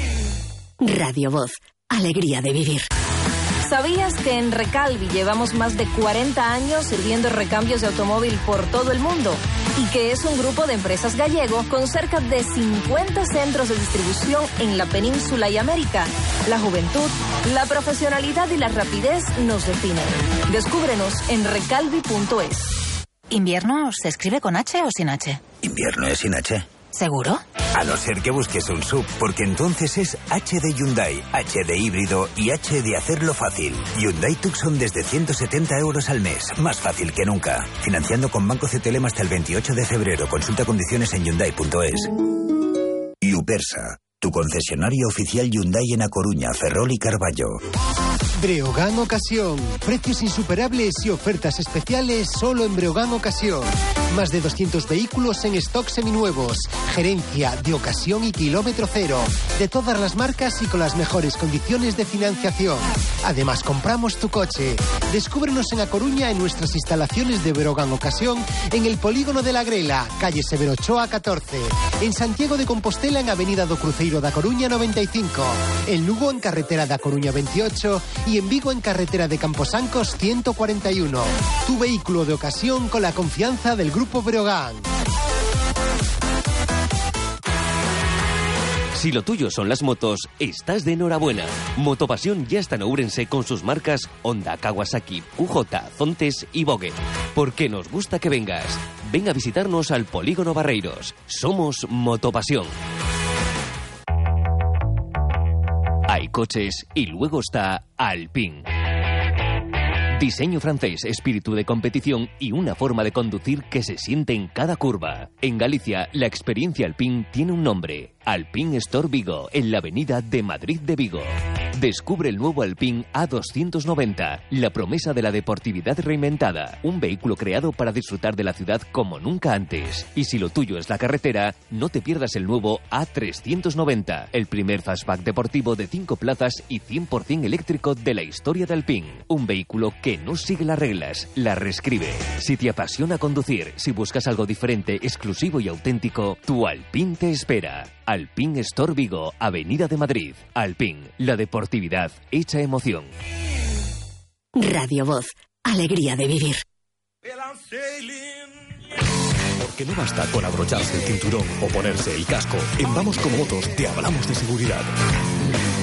Radio Voz, alegría de vivir. ¿Sabías que en Recalvi llevamos más de cuarenta años sirviendo recambios de automóvil por todo el mundo? Y que es un grupo de empresas gallego con cerca de cincuenta centros de distribución en la península y América. La juventud, la profesionalidad y la rapidez nos definen. Descúbrenos en recalvi punto es. ¿Invierno se escribe con H o sin H? Invierno es sin H. ¿Seguro? A no ser que busques un sub, porque entonces es H de Hyundai, H de híbrido y H de hacerlo fácil. Hyundai Tucson desde ciento setenta euros al mes, más fácil que nunca. Financiando con Banco C T L M hasta el veintiocho de febrero. Consulta condiciones en hyundai punto es. Y Upersa, tu concesionario oficial Hyundai en A Coruña, Ferrol y Carballo. Breogán Ocasión. Precios insuperables y ofertas especiales solo en Breogán Ocasión. Más de doscientos vehículos en stock seminuevos. Gerencia de ocasión y kilómetro cero. De todas las marcas y con las mejores condiciones de financiación. Además, compramos tu coche. Descúbrenos en A Coruña en nuestras instalaciones de Breogán Ocasión, en el Polígono de la Grela, calle Severo Ochoa catorce. En Santiago de Compostela, en Avenida do Cruceiro da Coruña noventa y cinco. En Lugo, en carretera da Coruña veintiocho. Y en Vigo, en carretera de Camposancos ciento cuarenta y uno. Tu vehículo de ocasión con la confianza del Grupo Breogán. Si lo tuyo son las motos, estás de enhorabuena. Motopasión ya está en Ourense con sus marcas Honda, Kawasaki, Q J, Zontes y Vogue. Porque nos gusta que vengas. Ven a visitarnos al Polígono Barreiros. Somos Motopasión. Hay coches y luego está Alpine. Diseño francés, espíritu de competición y una forma de conducir que se siente en cada curva. En Galicia, la experiencia Alpine tiene un nombre: Alpine Store Vigo, en la avenida de Madrid de Vigo. Descubre el nuevo Alpine A doscientos noventa, la promesa de la deportividad reinventada. Un vehículo creado para disfrutar de la ciudad como nunca antes. Y si lo tuyo es la carretera, no te pierdas el nuevo A trescientos noventa, el primer fastback deportivo de cinco plazas y cien por ciento eléctrico de la historia de Alpine. Un vehículo que no sigue las reglas, las reescribe. Si te apasiona conducir, si buscas algo diferente, exclusivo y auténtico, tu Alpine te espera. Alpine Store Vigo, Avenida de Madrid. Alpine, la deportividad hecha emoción. Radio Voz, alegría de vivir. Porque no basta con abrocharse el cinturón o ponerse el casco. En Vamos como Motos te hablamos de seguridad.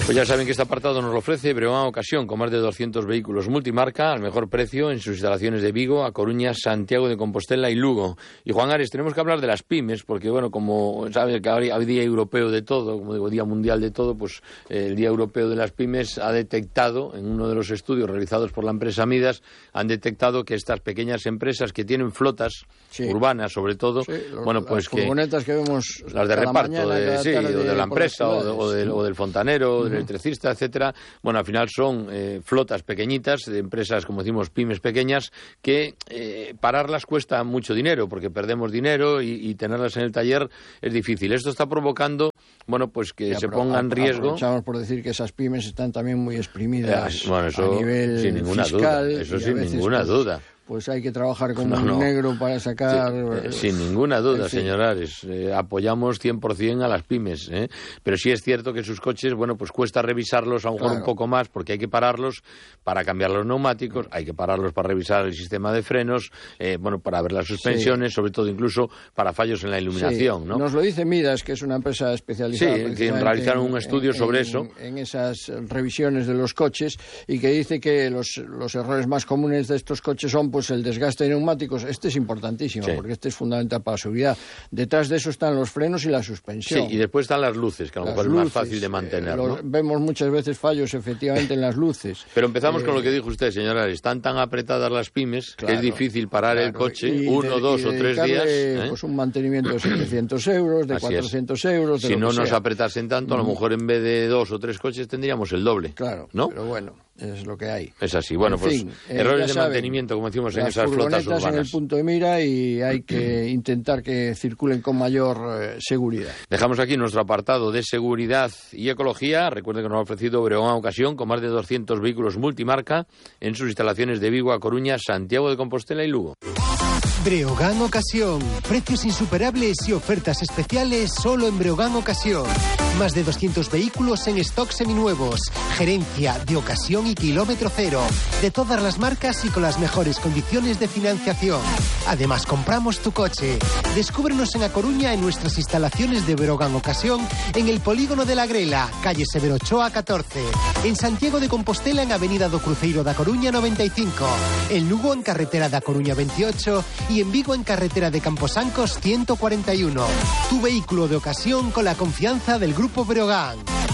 Pues ya saben que este apartado nos lo ofrece Breogán Ocasión, con más de doscientos vehículos multimarca al mejor precio en sus instalaciones de Vigo, A Coruña, Santiago de Compostela y Lugo. Y Juan Ares, tenemos que hablar de las pymes, porque bueno, como sabe que ahora hay Día Europeo de todo, como digo, Día Mundial de todo, pues eh, el Día Europeo de las Pymes ha detectado, en uno de los estudios realizados por la empresa Midas, han detectado que estas pequeñas empresas que tienen flotas sí. urbanas, sobre todo, sí, los, bueno, pues las furgonetas que, que vemos las de reparto, mañana, de, sí, o de la empresa, o, de, o, del, sí. o del fontanero, Uh-huh. del electricista, etcétera. Bueno, al final son eh, flotas pequeñitas de empresas, como decimos, pymes pequeñas, que eh, pararlas cuesta mucho dinero, porque perdemos dinero y, y tenerlas en el taller es difícil. Esto está provocando, bueno, pues que ya, se ponga en riesgo. Aprovechamos por decir que esas pymes están también muy exprimidas ya, bueno, eso, a nivel sin ninguna fiscal. Duda. Eso y sin veces, ninguna pues, duda. Pues hay que trabajar como no, un no. negro para sacar... Sí, eh, sin ninguna duda, en fin. señor Ares. Eh, apoyamos cien por cien a las pymes. ¿eh? Pero sí es cierto que sus coches, bueno, pues cuesta revisarlos a lo mejor Claro. un poco más, porque hay que pararlos para cambiar los neumáticos, hay que pararlos para revisar el sistema de frenos, eh, bueno, para ver las suspensiones, sí. sobre todo incluso para fallos en la iluminación, sí. ¿no? Nos lo dice Midas, que es una empresa especializada. Sí, que realizaron en, un estudio en, sobre en, eso. En esas revisiones de los coches, y que dice que los, los errores más comunes de estos coches son pues el desgaste de neumáticos. Este es importantísimo, sí. porque este es fundamental para la seguridad. Detrás de eso están los frenos y la suspensión. Sí, y después están las luces, que a lo mejor es más fácil de mantener, eh, ¿no? los, vemos muchas veces fallos, efectivamente, en las luces. Pero empezamos eh, con lo que dijo usted, señora. Están tan apretadas las pymes claro, que es difícil parar claro, el coche y uno, de, dos y o tres días. ¿eh? Pues un mantenimiento de setecientos euros, de Así cuatrocientos es. euros. De si lo no que nos sea. apretasen tanto, a lo mejor en vez de dos o tres coches tendríamos el doble. Claro, ¿no? pero bueno, es lo que hay. Es así. Bueno, en pues fin, eh, errores de saben, mantenimiento, como decimos en las esas flotas urbanas. en el punto de mira y hay que intentar que circulen con mayor eh, seguridad. Dejamos aquí nuestro apartado de seguridad y ecología. Recuerden que nos ha ofrecido Breogán Ocasión con más de doscientos vehículos multimarca en sus instalaciones de Vigo, A Coruña, Santiago de Compostela y Lugo. Breogán Ocasión. Precios insuperables y ofertas especiales solo en Breogán Ocasión. Más de doscientos vehículos en stock seminuevos. Gerencia de ocasión y kilómetro cero. De todas las marcas y con las mejores condiciones de financiación. Además, compramos tu coche. Descúbrenos en A Coruña en nuestras instalaciones de Breogán Ocasión en el Polígono de la Grela, calle Severo Ochoa catorce. En Santiago de Compostela en Avenida do Cruceiro da Coruña noventa y cinco. En Lugo en Carretera da Coruña veintiocho. Y en Vigo en Carretera de Camposancos ciento cuarenta y uno. Tu vehículo de ocasión con la confianza del Grupo Breogán.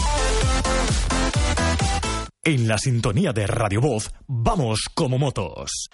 En la sintonía de Radio Voz, vamos como motos.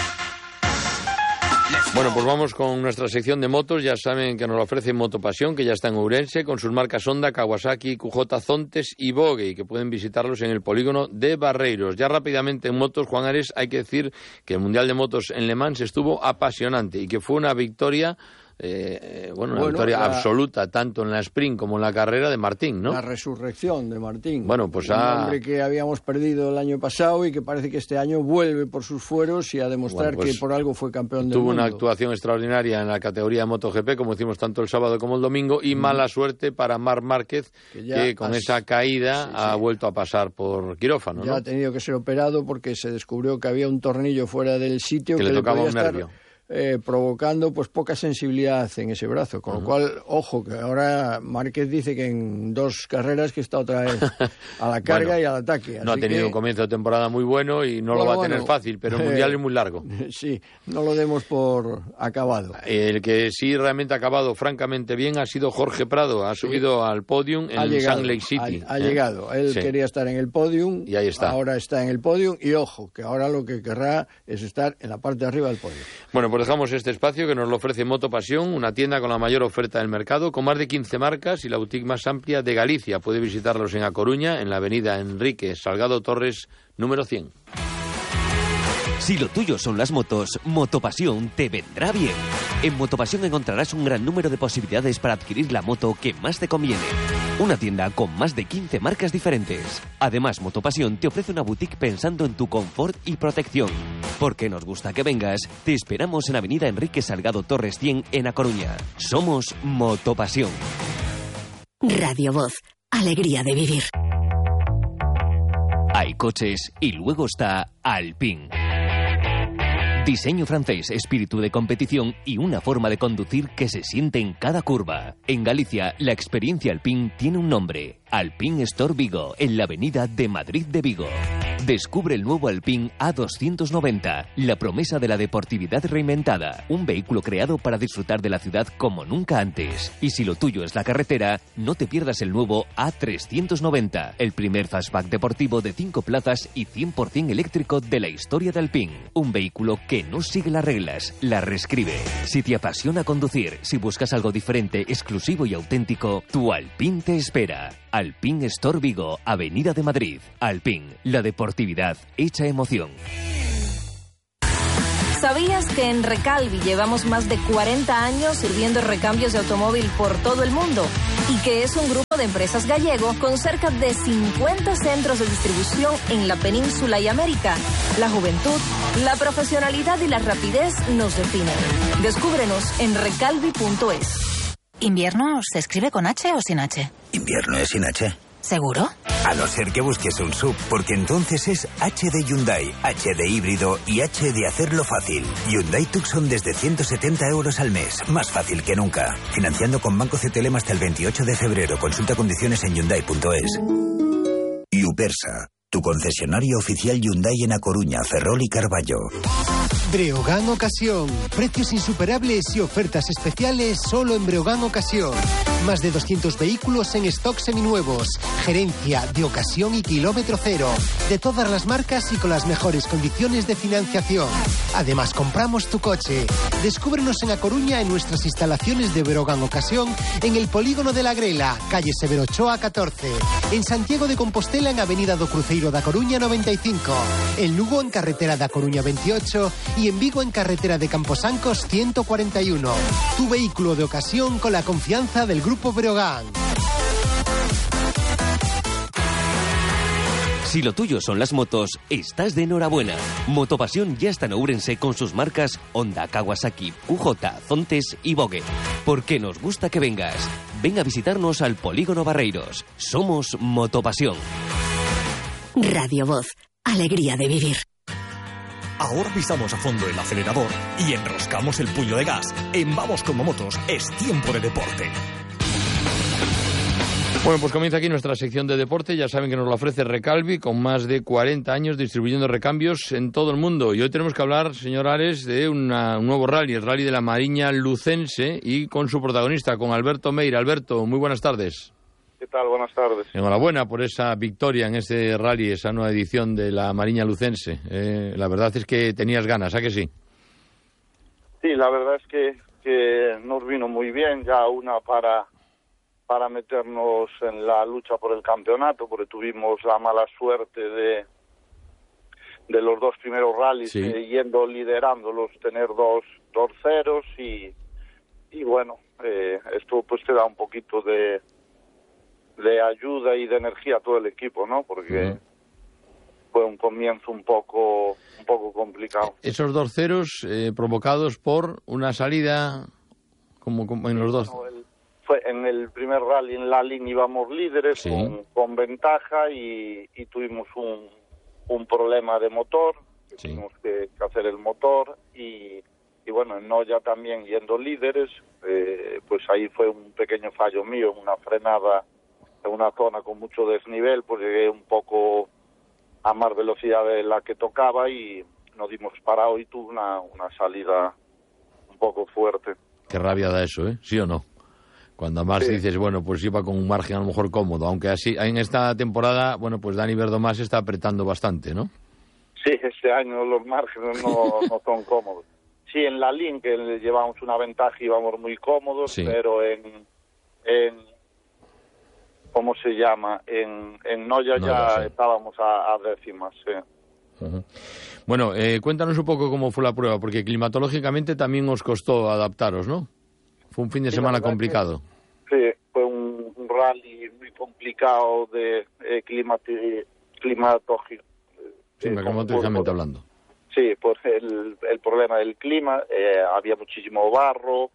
Bueno, pues vamos con nuestra sección de motos. Ya saben que nos lo ofrece Motopasión, que ya está en Ourense, con sus marcas Honda, Kawasaki, Q J, Zontes y Vogue, y que pueden visitarlos en el polígono de Barreiros. Ya rápidamente en motos, Juan Ares, hay que decir que el Mundial de Motos en Le Mans estuvo apasionante y que fue una victoria... Eh, bueno, una bueno, victoria la, absoluta tanto en la sprint como en la carrera de Martín, ¿no? La resurrección de Martín. Bueno, pues un ha... hombre que habíamos perdido el año pasado y que parece que este año vuelve por sus fueros y a demostrar bueno, pues que por algo fue campeón del tuvo mundo. Tuvo una actuación extraordinaria en la categoría de MotoGP, como hicimos tanto el sábado como el domingo, y mm. mala suerte para Marc Márquez, que, que con has... esa caída sí, sí. ha vuelto a pasar por quirófano, ya ¿no? ha tenido que ser operado porque se descubrió que había un tornillo fuera del sitio que, que le le tocaba podía un estar... nervio. Eh, provocando pues poca sensibilidad en ese brazo, con uh-huh. lo cual, ojo, que ahora Márquez dice que en dos carreras que está otra vez a la carga bueno, y al ataque. No así ha tenido que... un comienzo de temporada muy bueno y no bueno, lo va a tener bueno, fácil, pero el Mundial eh, es muy largo. Sí, no lo demos por acabado. El que sí realmente ha acabado francamente bien ha sido Jorge Prado, ha subido sí. al podium en llegado, Salt Lake City. Ha, ha ¿eh? llegado, él sí. quería estar en el podium y ahí está. Ahora está en el podium y ojo, que ahora lo que querrá es estar en la parte de arriba del podium. Bueno, pues dejamos este espacio que nos lo ofrece Motopasión, una tienda con la mayor oferta del mercado, con más de quince marcas y la boutique más amplia de Galicia. Puede visitarlos en A Coruña, en la avenida Enrique Salgado Torres, número cien. Si lo tuyo son las motos, Motopasión te vendrá bien. En Motopasión encontrarás un gran número de posibilidades para adquirir la moto que más te conviene. Una tienda con más de quince marcas diferentes. Además, Motopasión te ofrece una boutique pensando en tu confort y protección. Porque nos gusta que vengas, te esperamos en Avenida Enrique Salgado Torres cien en A Coruña. Somos Motopasión. Radio Voz, alegría de vivir. Hay coches y luego está Alpine. Diseño francés, espíritu de competición y una forma de conducir que se siente en cada curva. En Galicia, la experiencia Alpine tiene un nombre. Alpine Store Vigo, en la avenida de Madrid de Vigo. Descubre el nuevo Alpine A doscientos noventa, la promesa de la deportividad reinventada. Un vehículo creado para disfrutar de la ciudad como nunca antes. Y si lo tuyo es la carretera, no te pierdas el nuevo A trescientos noventa, el primer fastback deportivo de cinco plazas y cien por ciento eléctrico de la historia de Alpine. Un vehículo que no sigue las reglas, las reescribe. Si te apasiona conducir, si buscas algo diferente, exclusivo y auténtico, tu Alpine te espera. Alpine Store Vigo, Avenida de Madrid. Alpine, la deportividad hecha emoción. ¿Sabías que en Recalvi llevamos más de cuarenta años sirviendo recambios de automóvil por todo el mundo? Y que es un grupo de empresas gallego con cerca de cincuenta centros de distribución en la península y América. La juventud, la profesionalidad y la rapidez nos definen. Descúbrenos en recalvi punto es. ¿Invierno se escribe con H o sin H? Invierno es sin H. ¿Seguro? A no ser que busques un sub, porque entonces es H de Hyundai, H de híbrido y H de hacerlo fácil. Hyundai Tucson desde ciento setenta euros al mes, más fácil que nunca. Financiando con Banco C T L M hasta el veintiocho de febrero. Consulta condiciones en hyundai punto es. Upersa, tu concesionario oficial Hyundai en A Coruña, Ferrol y Carballo. Breogán Ocasión. Precios insuperables y ofertas especiales solo en Breogán Ocasión. Más de doscientos vehículos en stock seminuevos. Gerencia de ocasión y kilómetro cero. De todas las marcas y con las mejores condiciones de financiación. Además, compramos tu coche. Descúbrenos en A Coruña en nuestras instalaciones de Breogán Ocasión en el Polígono de la Grela, calle Severo Ochoa catorce. En Santiago de Compostela en Avenida do Cruceiro da Coruña noventa y cinco. En Lugo en carretera da Coruña veintiocho y en Vigo en carretera de Camposancos ciento cuarenta y uno. Tu vehículo de ocasión con la confianza del Grupo Breogán. Si lo tuyo son las motos, estás de enhorabuena. Motopasión ya está en Ourense con sus marcas Honda, Kawasaki, Q J, Zontes y Vogue. Porque nos gusta que vengas. Ven a visitarnos al Polígono Barreiros. Somos Motopasión. Radio Voz. Alegría de vivir. Ahora pisamos a fondo el acelerador y enroscamos el puño de gas. En Vamos como Motos es tiempo de deporte. Bueno, pues comienza aquí nuestra sección de deporte. Ya saben que nos lo ofrece Recalvi, con más de cuarenta años distribuyendo recambios en todo el mundo. Y hoy tenemos que hablar, señor Ares, de una, un nuevo rally, el rally de la Mariña Lucense, y con su protagonista, con Alberto Meira. Alberto, muy buenas tardes. ¿Qué tal? Buenas tardes. Enhorabuena por esa victoria en este rally, esa nueva edición de la Mariña Lucense. Eh, la verdad es que tenías ganas, ¿a que sí? Sí, la verdad es que, que nos vino muy bien, ya una para... para meternos en la lucha por el campeonato, porque tuvimos la mala suerte de de los dos primeros rallies, sí. eh, yendo liderándolos, tener dos, dos ceros y, y bueno, eh, esto pues te da un poquito de de ayuda y de energía a todo el equipo, ¿no? Porque uh-huh. fue un comienzo un poco un poco complicado. Esos dos ceros eh, provocados por una salida como, como en los dos... No, el, Fue en el primer rally en la línea íbamos líderes, sí. con, con ventaja y, y tuvimos un, un problema de motor, sí. tuvimos que, que hacer el motor y, y bueno, en Noya también yendo líderes, eh, pues ahí fue un pequeño fallo mío, una frenada en una zona con mucho desnivel, pues llegué un poco a más velocidad de la que tocaba y nos dimos parado y tuve una, una salida un poco fuerte. Qué rabia da eso, ¿eh? ¿Sí o no? Cuando además sí. dices, bueno, pues iba con un margen a lo mejor cómodo, aunque así en esta temporada, bueno, pues Dani Verdomás está apretando bastante, ¿no? Sí, este año los márgenes no, no son cómodos. Sí, en la Link que llevamos una ventaja y íbamos muy cómodos, sí. pero en, en, ¿cómo se llama? En, en Noya no, ya no estábamos a, a décimas, sí. Uh-huh. Bueno, eh, cuéntanos un poco cómo fue la prueba, porque climatológicamente también os costó adaptaros, ¿no? Fue un fin de sí, semana complicado. Que, sí, fue un, un rally muy complicado de eh, climatológico. Sí, eh, climatológicamente hablando. Sí, pues el, el problema del clima, eh, había muchísimo barro,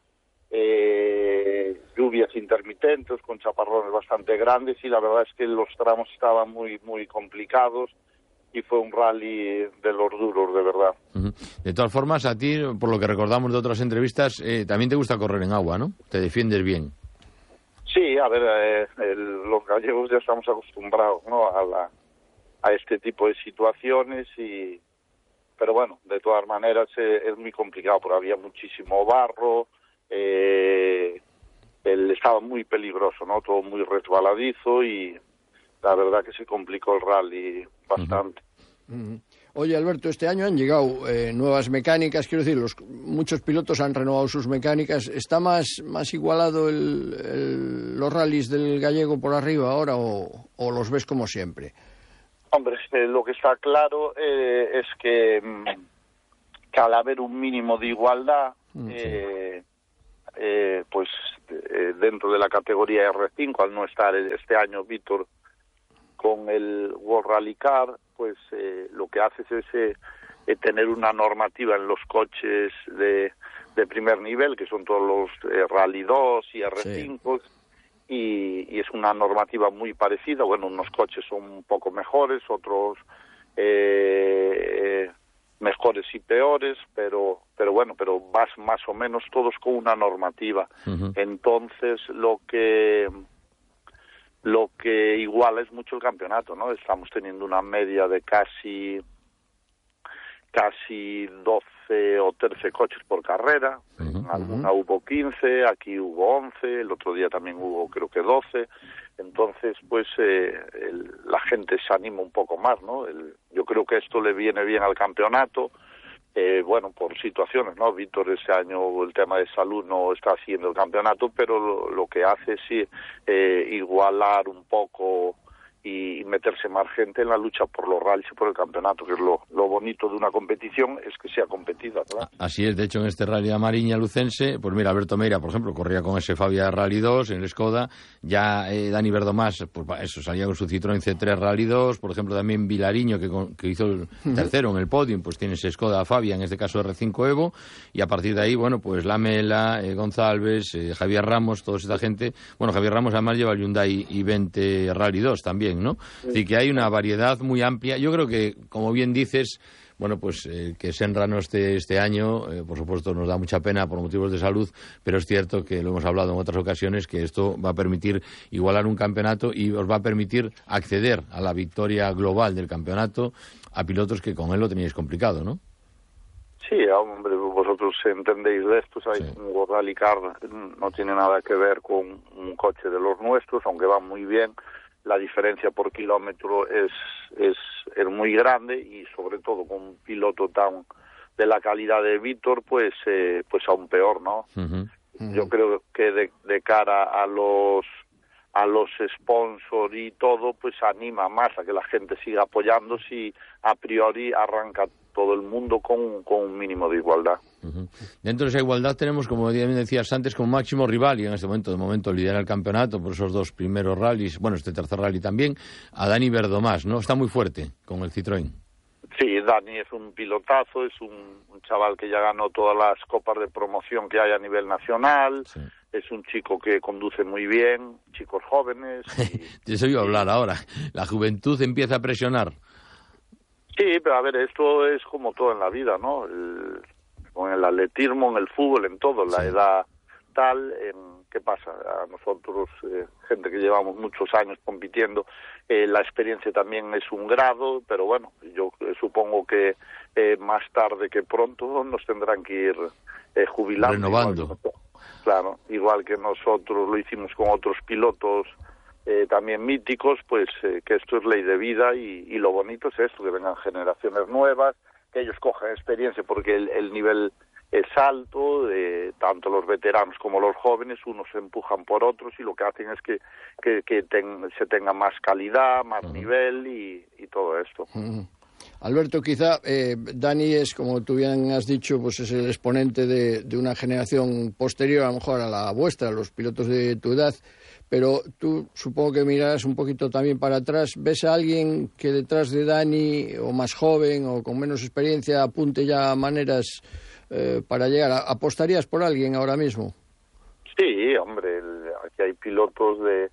eh, lluvias intermitentes con chaparrones bastante grandes y la verdad es que los tramos estaban muy muy complicados y fue un rally de los duros, de verdad. Uh-huh. De todas formas, a ti, por lo que recordamos de otras entrevistas, eh, también te gusta correr en agua, ¿no? Te defiendes bien. Sí, a ver, eh, el, los gallegos ya estamos acostumbrados, ¿no?, a, la, a este tipo de situaciones, y pero bueno, de todas maneras eh, es muy complicado, porque había muchísimo barro, eh, el, estaba muy peligroso, ¿no?, todo muy resbaladizo, y la verdad que se complicó el rally bastante. Uh-huh. Oye, Alberto, este año han llegado eh, nuevas mecánicas, quiero decir, los, muchos pilotos han renovado sus mecánicas. ¿Está más, más igualado el, el, los rallies del gallego por arriba ahora, o, o los ves como siempre? Hombre, eh, lo que está claro eh, es que, que al haber un mínimo de igualdad, uh-huh. eh, eh, pues eh, dentro de la categoría R cinco, al no estar este año Víctor con el World Rally Car, pues eh, lo que hace es ese, eh, tener una normativa en los coches de, de primer nivel, que son todos los eh, Rally dos y R cinco, sí. y, y es una normativa muy parecida. Bueno, unos coches son un poco mejores, otros eh, eh, mejores y peores, pero pero bueno, pero vas más o menos todos con una normativa. Uh-huh. Entonces, lo que... Lo que iguala es mucho el campeonato, ¿no? Estamos teniendo una media de casi casi doce o trece coches por carrera. Uh-huh, en alguna uh-huh. hubo quince, aquí hubo once, el otro día también hubo creo que doce. Entonces, pues eh, el, la gente se anima un poco más, ¿no? El, yo creo que esto le viene bien al campeonato. Eh, bueno, por situaciones, ¿no? Víctor este año el tema de salud no está haciendo el campeonato, pero lo, lo que hace es sí, eh, igualar un poco y meterse más gente en la lucha por los rallies y por el campeonato, que es lo, lo bonito de una competición, es que sea competida, ¿verdad? Así es. De hecho, en este Rally Amariña Lucense, pues mira, Alberto Meira, por ejemplo, corría con ese Fabia Rally dos en el Skoda, ya eh, Dani Verdomás, pues eso, salía con su Citroën C tres Rally dos, por ejemplo, también Vilariño, que, que hizo el tercero en el podium, pues tiene ese Skoda Fabia, en este caso R cinco Evo, y a partir de ahí, bueno, pues Lamela, eh, González, eh, Javier Ramos, toda esta gente. Bueno, Javier Ramos además lleva el Hyundai i veinte Rally dos también, ¿no? Así que hay una variedad muy amplia. Yo creo que, como bien dices, bueno, pues eh, que Senra no esté este año, eh, por supuesto nos da mucha pena por motivos de salud, pero es cierto que lo hemos hablado en otras ocasiones, que esto va a permitir igualar un campeonato y os va a permitir acceder a la victoria global del campeonato a pilotos que con él lo teníais complicado, ¿no? Sí, hombre, vosotros entendéis de esto, ¿sabéis? Sí. Un Rally Car no tiene nada que ver con un coche de los nuestros, aunque va muy bien. La diferencia por kilómetro es, es, es muy grande, y sobre todo con un piloto tan de la calidad de Víctor, pues eh, pues aún peor, ¿no? Uh-huh. Uh-huh. Yo creo que de, de cara a los a los sponsors y todo, pues anima más a que la gente siga apoyando si a priori arranca todo el mundo con, con un mínimo de igualdad. Uh-huh. Dentro de esa igualdad tenemos, como decías antes, como máximo rival, y en este momento, de momento, lidera el campeonato por esos dos primeros rallies, bueno, este tercer rally también, a Dani Verdomás, ¿no? Está muy fuerte con el Citroën. Sí, Dani es un pilotazo, es un, un chaval que ya ganó todas las copas de promoción que hay a nivel nacional. Sí. Es un chico que conduce muy bien, chicos jóvenes. Te he oído hablar ahora. La juventud empieza a presionar. Sí, pero a ver, esto es como todo en la vida, ¿no? El, con el atletismo, en el fútbol, en todo, la sí. edad tal, en, ¿qué pasa? A nosotros, eh, gente que llevamos muchos años compitiendo, eh, la experiencia también es un grado, pero bueno, yo eh, supongo que eh, más tarde que pronto nos tendrán que ir eh, jubilando. Renovando. Igual que, claro, igual que nosotros lo hicimos con otros pilotos eh, también míticos, pues eh, que esto es ley de vida, y, y lo bonito es esto, que vengan generaciones nuevas, que ellos cojan experiencia, porque el, el nivel es alto, eh, tanto los veteranos como los jóvenes, unos se empujan por otros, y lo que hacen es que, que, que ten, se tenga más calidad, más uh-huh. nivel y, y todo esto. Uh-huh. Alberto, quizá eh, Dani es, como tú bien has dicho, pues es el exponente de, de una generación posterior a lo mejor a la vuestra, los pilotos de tu edad, pero tú supongo que mirarás un poquito también para atrás. ¿Ves a alguien que detrás de Dani, o más joven o con menos experiencia, apunte ya maneras eh, para llegar? ¿Apostarías por alguien ahora mismo? Sí, hombre, el, aquí hay pilotos de,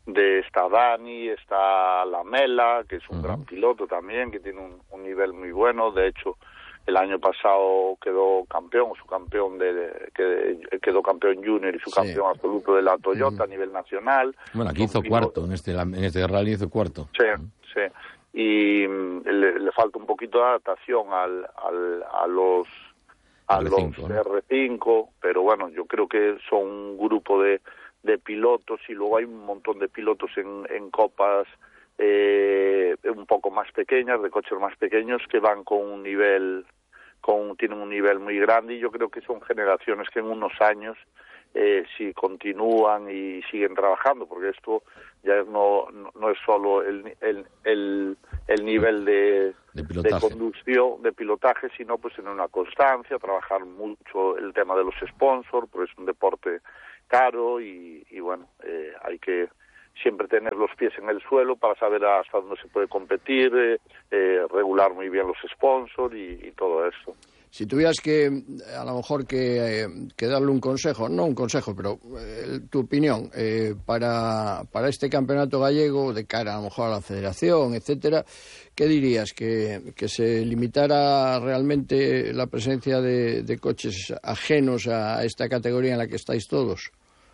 de está Dani, está Lamela, que es un uh-huh. gran piloto también, que tiene un, un nivel muy bueno. De hecho, el año pasado quedó campeón, su campeón de, de que quedó campeón junior y su sí. campeón absoluto de la Toyota uh-huh. a nivel nacional. Bueno, aquí hizo cuarto, en este en este rally hizo cuarto. Sí, sí. Y um, le, le falta un poquito de adaptación al, al a los a R cinco, los ¿no? R cinco, pero bueno, yo creo que son un grupo de, de pilotos y luego hay un montón de pilotos en, en copas eh, un poco más pequeñas, de coches más pequeños, que van con un nivel, con tienen un nivel muy grande, y yo creo que son generaciones que en unos años, eh, si continúan y siguen trabajando, porque esto ya no, no, no es solo el, el, el, el nivel de, de, de conducción, de pilotaje, sino pues en una constancia, trabajar mucho el tema de los sponsors, porque es un deporte caro y, y bueno, eh, hay que siempre tener los pies en el suelo para saber hasta dónde se puede competir, eh, eh, regular muy bien los sponsors y, y todo eso. Si tuvieras que, a lo mejor, que, eh, que darle un consejo, no un consejo, pero eh, tu opinión, eh, para, para este campeonato gallego, de cara a lo mejor a la federación, etcétera, ¿qué dirías? ¿Que, que se limitara realmente la presencia de, de coches ajenos a esta categoría en la que estáis todos?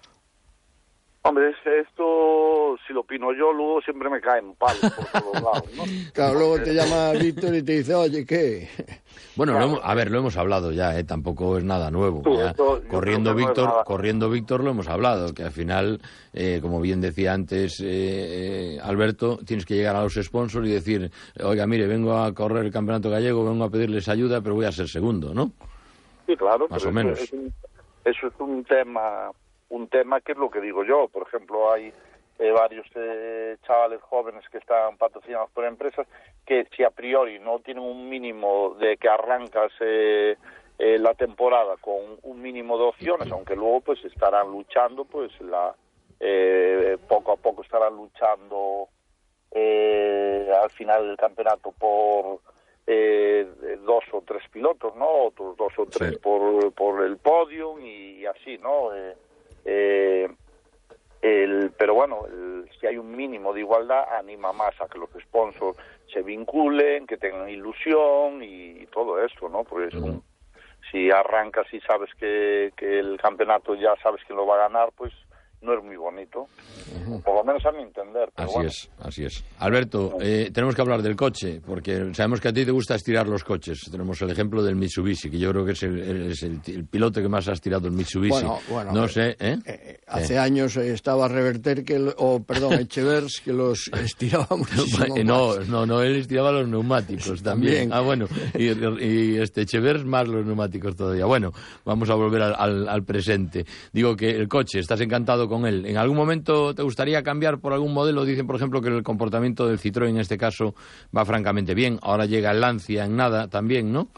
Hombre, esto, si lo opino yo, luego siempre me caen palos por todos lados, ¿no? Claro, luego te llama Víctor y te dice, oye, ¿qué? Bueno, claro. lo hemos, a ver, lo hemos hablado ya, ¿eh? Tampoco es nada nuevo. Tú, ya, esto, corriendo Víctor, no es corriendo Víctor lo hemos hablado, que al final, eh, como bien decía antes eh, eh, Alberto, tienes que llegar a los sponsors y decir, oiga, mire, vengo a correr el campeonato gallego, vengo a pedirles ayuda, pero voy a ser segundo, ¿no? Sí, claro. Más o menos. Eso es, un, eso es un tema... un tema que es lo que digo yo. Por ejemplo, hay eh, varios eh, chavales jóvenes que están patrocinados por empresas que si a priori no tienen un mínimo de que arrancas eh, eh, la temporada con un mínimo de opciones, aunque luego pues estarán luchando, pues la eh, poco a poco estarán luchando eh, al final del campeonato por eh, dos o tres pilotos, ¿no? Otros dos o tres sí. por, por el podio y, y así, ¿no? Eh, Eh, el, pero bueno, el, si hay un mínimo de igualdad, anima más a que los sponsors se vinculen, que tengan ilusión y, y todo esto, ¿no? Porque es un, si arrancas y sabes que, que el campeonato ya sabes quién lo va a ganar, pues no es muy bonito, uh-huh. por lo menos a mi entender. Pero así bueno. es, así es. Alberto, eh, tenemos que hablar del coche, porque sabemos que a ti te gusta estirar los coches. Tenemos el ejemplo del Mitsubishi, que yo creo que es el, es el, el piloto que más ha estirado el Mitsubishi. Bueno, bueno, no eh, sé, ¿eh? eh hace eh. años estaba Reverter, que o oh, perdón, Echevers, que los estiraba muchísimo no, más. No, no, él estiraba los neumáticos también. también. Ah, bueno, y, y este Echevers más los neumáticos todavía. Bueno, vamos a volver al, al, al presente. Digo que el coche, estás encantado con él. ¿En algún momento te gustaría cambiar por algún modelo? Dicen, por ejemplo, que el comportamiento del Citroën en este caso va francamente bien. Ahora llega el Lancia en nada también, ¿no?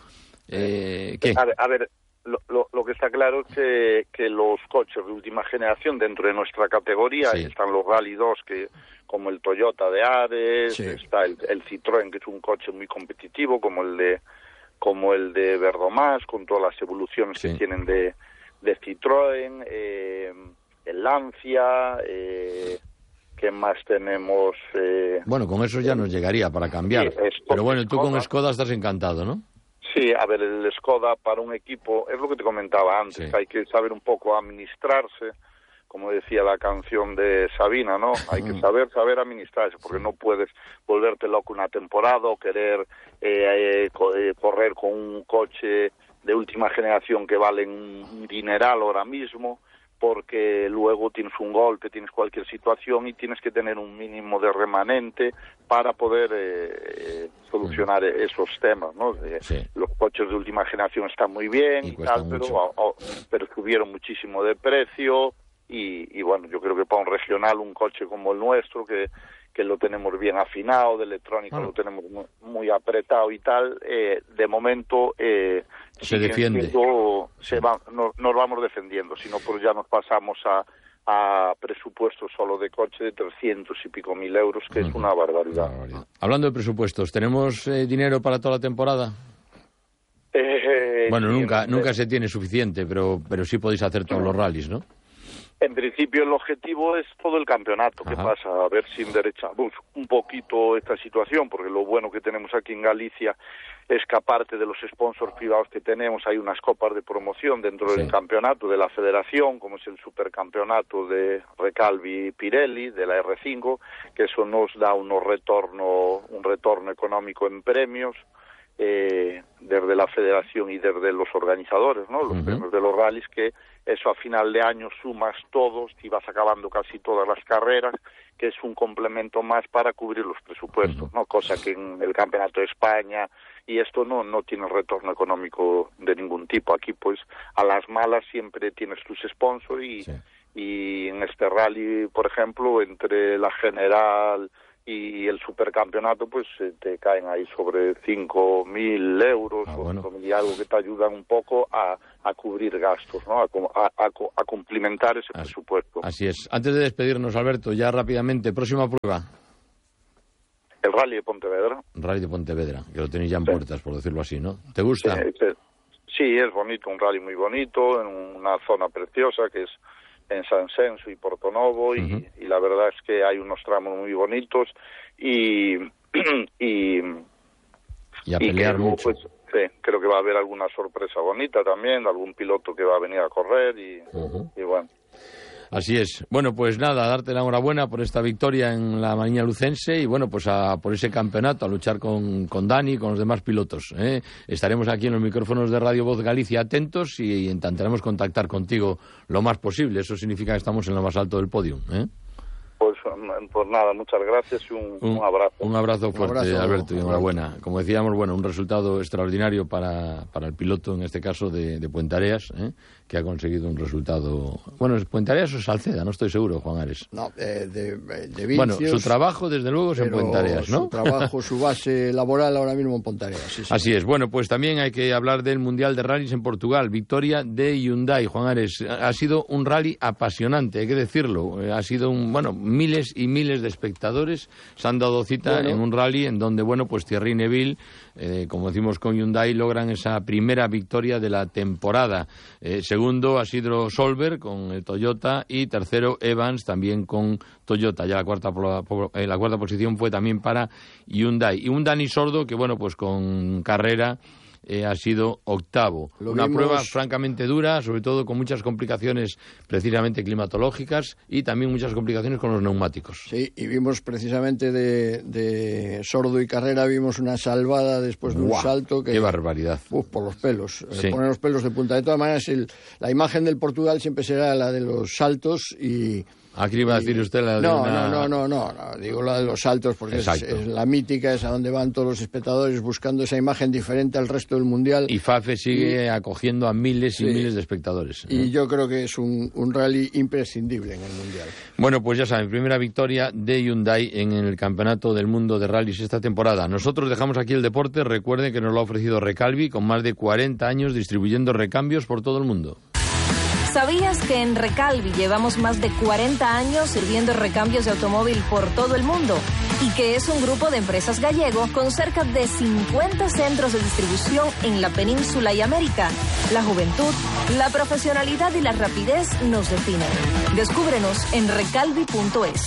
Eh, ¿Qué? A ver, a ver lo, lo, lo que está claro es que, que los coches de última generación dentro de nuestra categoría, sí. están los Rally dos, que como el Toyota de Ares, sí. está el, el Citroën, que es un coche muy competitivo, como el de como el de Verdomás, con todas las evoluciones sí. que tienen de, de Citroën, eh, el Lancia, eh, ¿qué más tenemos? Eh, bueno, con eso ya nos llegaría para cambiar. Sí, pero bueno, tú Skoda. Con Skoda estás encantado, ¿no? Sí, a ver, el Skoda para un equipo, es lo que te comentaba antes, sí. hay que saber un poco administrarse, como decía la canción de Sabina, ¿no? Hay que saber, saber administrarse, porque sí. no puedes volverte loco una temporada o querer eh, eh, correr con un coche de última generación que vale un dineral ahora mismo, porque luego tienes un golpe, tienes cualquier situación y tienes que tener un mínimo de remanente para poder eh, solucionar sí. esos temas, ¿no? Sí. Los coches de última generación están muy bien y, y tal, pero, o, o, pero subieron muchísimo de precio y, y bueno, yo creo que para un regional un coche como el nuestro, que que lo tenemos bien afinado, de electrónica bueno. lo tenemos muy, muy apretado y tal, eh, de momento eh, se defiende. Siendo, se va, no, nos vamos defendiendo, si no pues ya nos pasamos a, a presupuestos solo de coche de trescientos y pico mil euros, que uh-huh. es una barbaridad. una barbaridad. Hablando de presupuestos, ¿tenemos eh, dinero para toda la temporada? Eh, bueno, sí, nunca eh, nunca se tiene suficiente, pero pero sí podéis hacer todos los rallies, ¿no? En principio el objetivo es todo el campeonato. ¿Qué pasa? A ver si enderezamos un poquito esta situación, porque lo bueno que tenemos aquí en Galicia es que aparte de los sponsors privados que tenemos, hay unas copas de promoción dentro sí. del campeonato de la federación, como es el supercampeonato de Recalvi Pirelli, de la R cinco, que eso nos da unos retorno, un retorno económico en premios, eh, desde la federación y desde los organizadores, ¿no? Los uh-huh. premios de los rallies, que eso a final de año sumas todos y vas acabando casi todas las carreras, que es un complemento más para cubrir los presupuestos, uh-huh. ¿no? Cosa que en el Campeonato de España y esto no no tiene retorno económico de ningún tipo. Aquí pues a las malas siempre tienes tus sponsors y, sí. y en este rally, por ejemplo, entre la general y el supercampeonato, pues te caen ahí sobre cinco mil euros ah, o bueno. y algo que te ayudan un poco a, a cubrir gastos, ¿no? A, a, a, a cumplimentar ese así, presupuesto. Así es. Antes de despedirnos, Alberto, ya rápidamente, próxima prueba. El Rally de Pontevedra. Rally de Pontevedra, que lo tenéis ya en sí. puertas, por decirlo así, ¿no? ¿Te gusta? Sí, sí. sí, es bonito, un rally muy bonito, en una zona preciosa que es en San Censo y Portonovo, y, uh-huh. y la verdad es que hay unos tramos muy bonitos y y, y a pelear y que, mucho. Pues, sí, creo que va a haber alguna sorpresa bonita también, algún piloto que va a venir a correr y, uh-huh. y bueno. Así es. Bueno, pues nada, darte la enhorabuena por esta victoria en la Mariña Lucense y bueno, pues a, por ese campeonato, a luchar con, con Dani y con los demás pilotos, ¿eh? Estaremos aquí en los micrófonos de Radio Voz Galicia atentos y intentaremos contactar contigo lo más posible. Eso significa que estamos en lo más alto del podio, ¿eh? Pues, pues nada, muchas gracias y un, un, un abrazo. Un abrazo fuerte, un abrazo, Alberto, y enhorabuena. Como decíamos, bueno, un resultado extraordinario para, para el piloto, en este caso de, de Puentareas, ¿eh? que ha conseguido un resultado... Bueno, ¿es Puentareas o Salceda? No estoy seguro, Juan Ares. No, eh, de, de Vincios, bueno, su trabajo, desde luego, es en Puentareas, ¿no? Su trabajo, su base laboral ahora mismo en Puentareas, sí, sí. Así es. Bueno, pues también hay que hablar del Mundial de Rallys en Portugal. Victoria de Hyundai, Juan Ares. Ha sido un rally apasionante, hay que decirlo. Ha sido un... Bueno, miles y miles de espectadores se han dado cita bueno. en un rally en donde, bueno, pues Thierry Neuville, eh, como decimos con Hyundai, logran esa primera victoria de la temporada. Eh, segundo ha sido Solberg con el Toyota y tercero Evans también con Toyota. Ya la cuarta eh, la cuarta posición fue también para Hyundai. Y un Dani Sordo que, bueno, pues con carrera Eh, ha sido octavo. Lo Una vimos... prueba francamente dura, sobre todo con muchas complicaciones precisamente climatológicas y también muchas complicaciones con los neumáticos. Sí, y vimos precisamente de, de Sordo y Carrera, vimos una salvada después de un ¡Buah! salto que... ¡Qué barbaridad! Uf, por los pelos, sí. eh, poner los pelos de punta. De todas maneras, el, la imagen del Portugal siempre será la de los saltos y... Aquí iba a decir usted la de no, una... no, no, no, no, no, digo la de los saltos porque es, es la mítica, es a donde van todos los espectadores buscando esa imagen diferente al resto del Mundial. Y FAFE sigue y... acogiendo a miles y sí. miles de espectadores. Y ¿no? yo creo que es un, un rally imprescindible en el Mundial. Bueno, pues ya saben, primera victoria de Hyundai en el Campeonato del Mundo de Rallys esta temporada. Nosotros dejamos aquí el deporte, recuerden que nos lo ha ofrecido Recalvi, con más de cuarenta años distribuyendo recambios por todo el mundo. ¿Sabías que en Recalvi llevamos más de cuarenta años sirviendo recambios de automóvil por todo el mundo? Y que es un grupo de empresas gallego con cerca de cincuenta centros de distribución en la península y América. La juventud, la profesionalidad y la rapidez nos definen. Descúbrenos en recalvi punto es.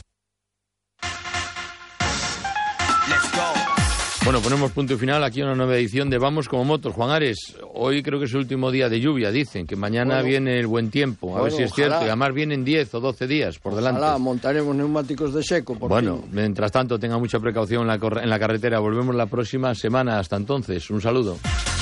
Bueno, ponemos punto y final aquí a una nueva edición de Vamos como Motos. Juan Ares, hoy creo que es el último día de lluvia, dicen, que mañana bueno, viene el buen tiempo, a bueno, ver si es ojalá, cierto, y además vienen diez o doce días por delante. Ojalá, montaremos neumáticos de seco. Por bueno, fin. Mientras tanto, tenga mucha precaución en la, en la carretera. Volvemos la próxima semana. Hasta entonces, un saludo.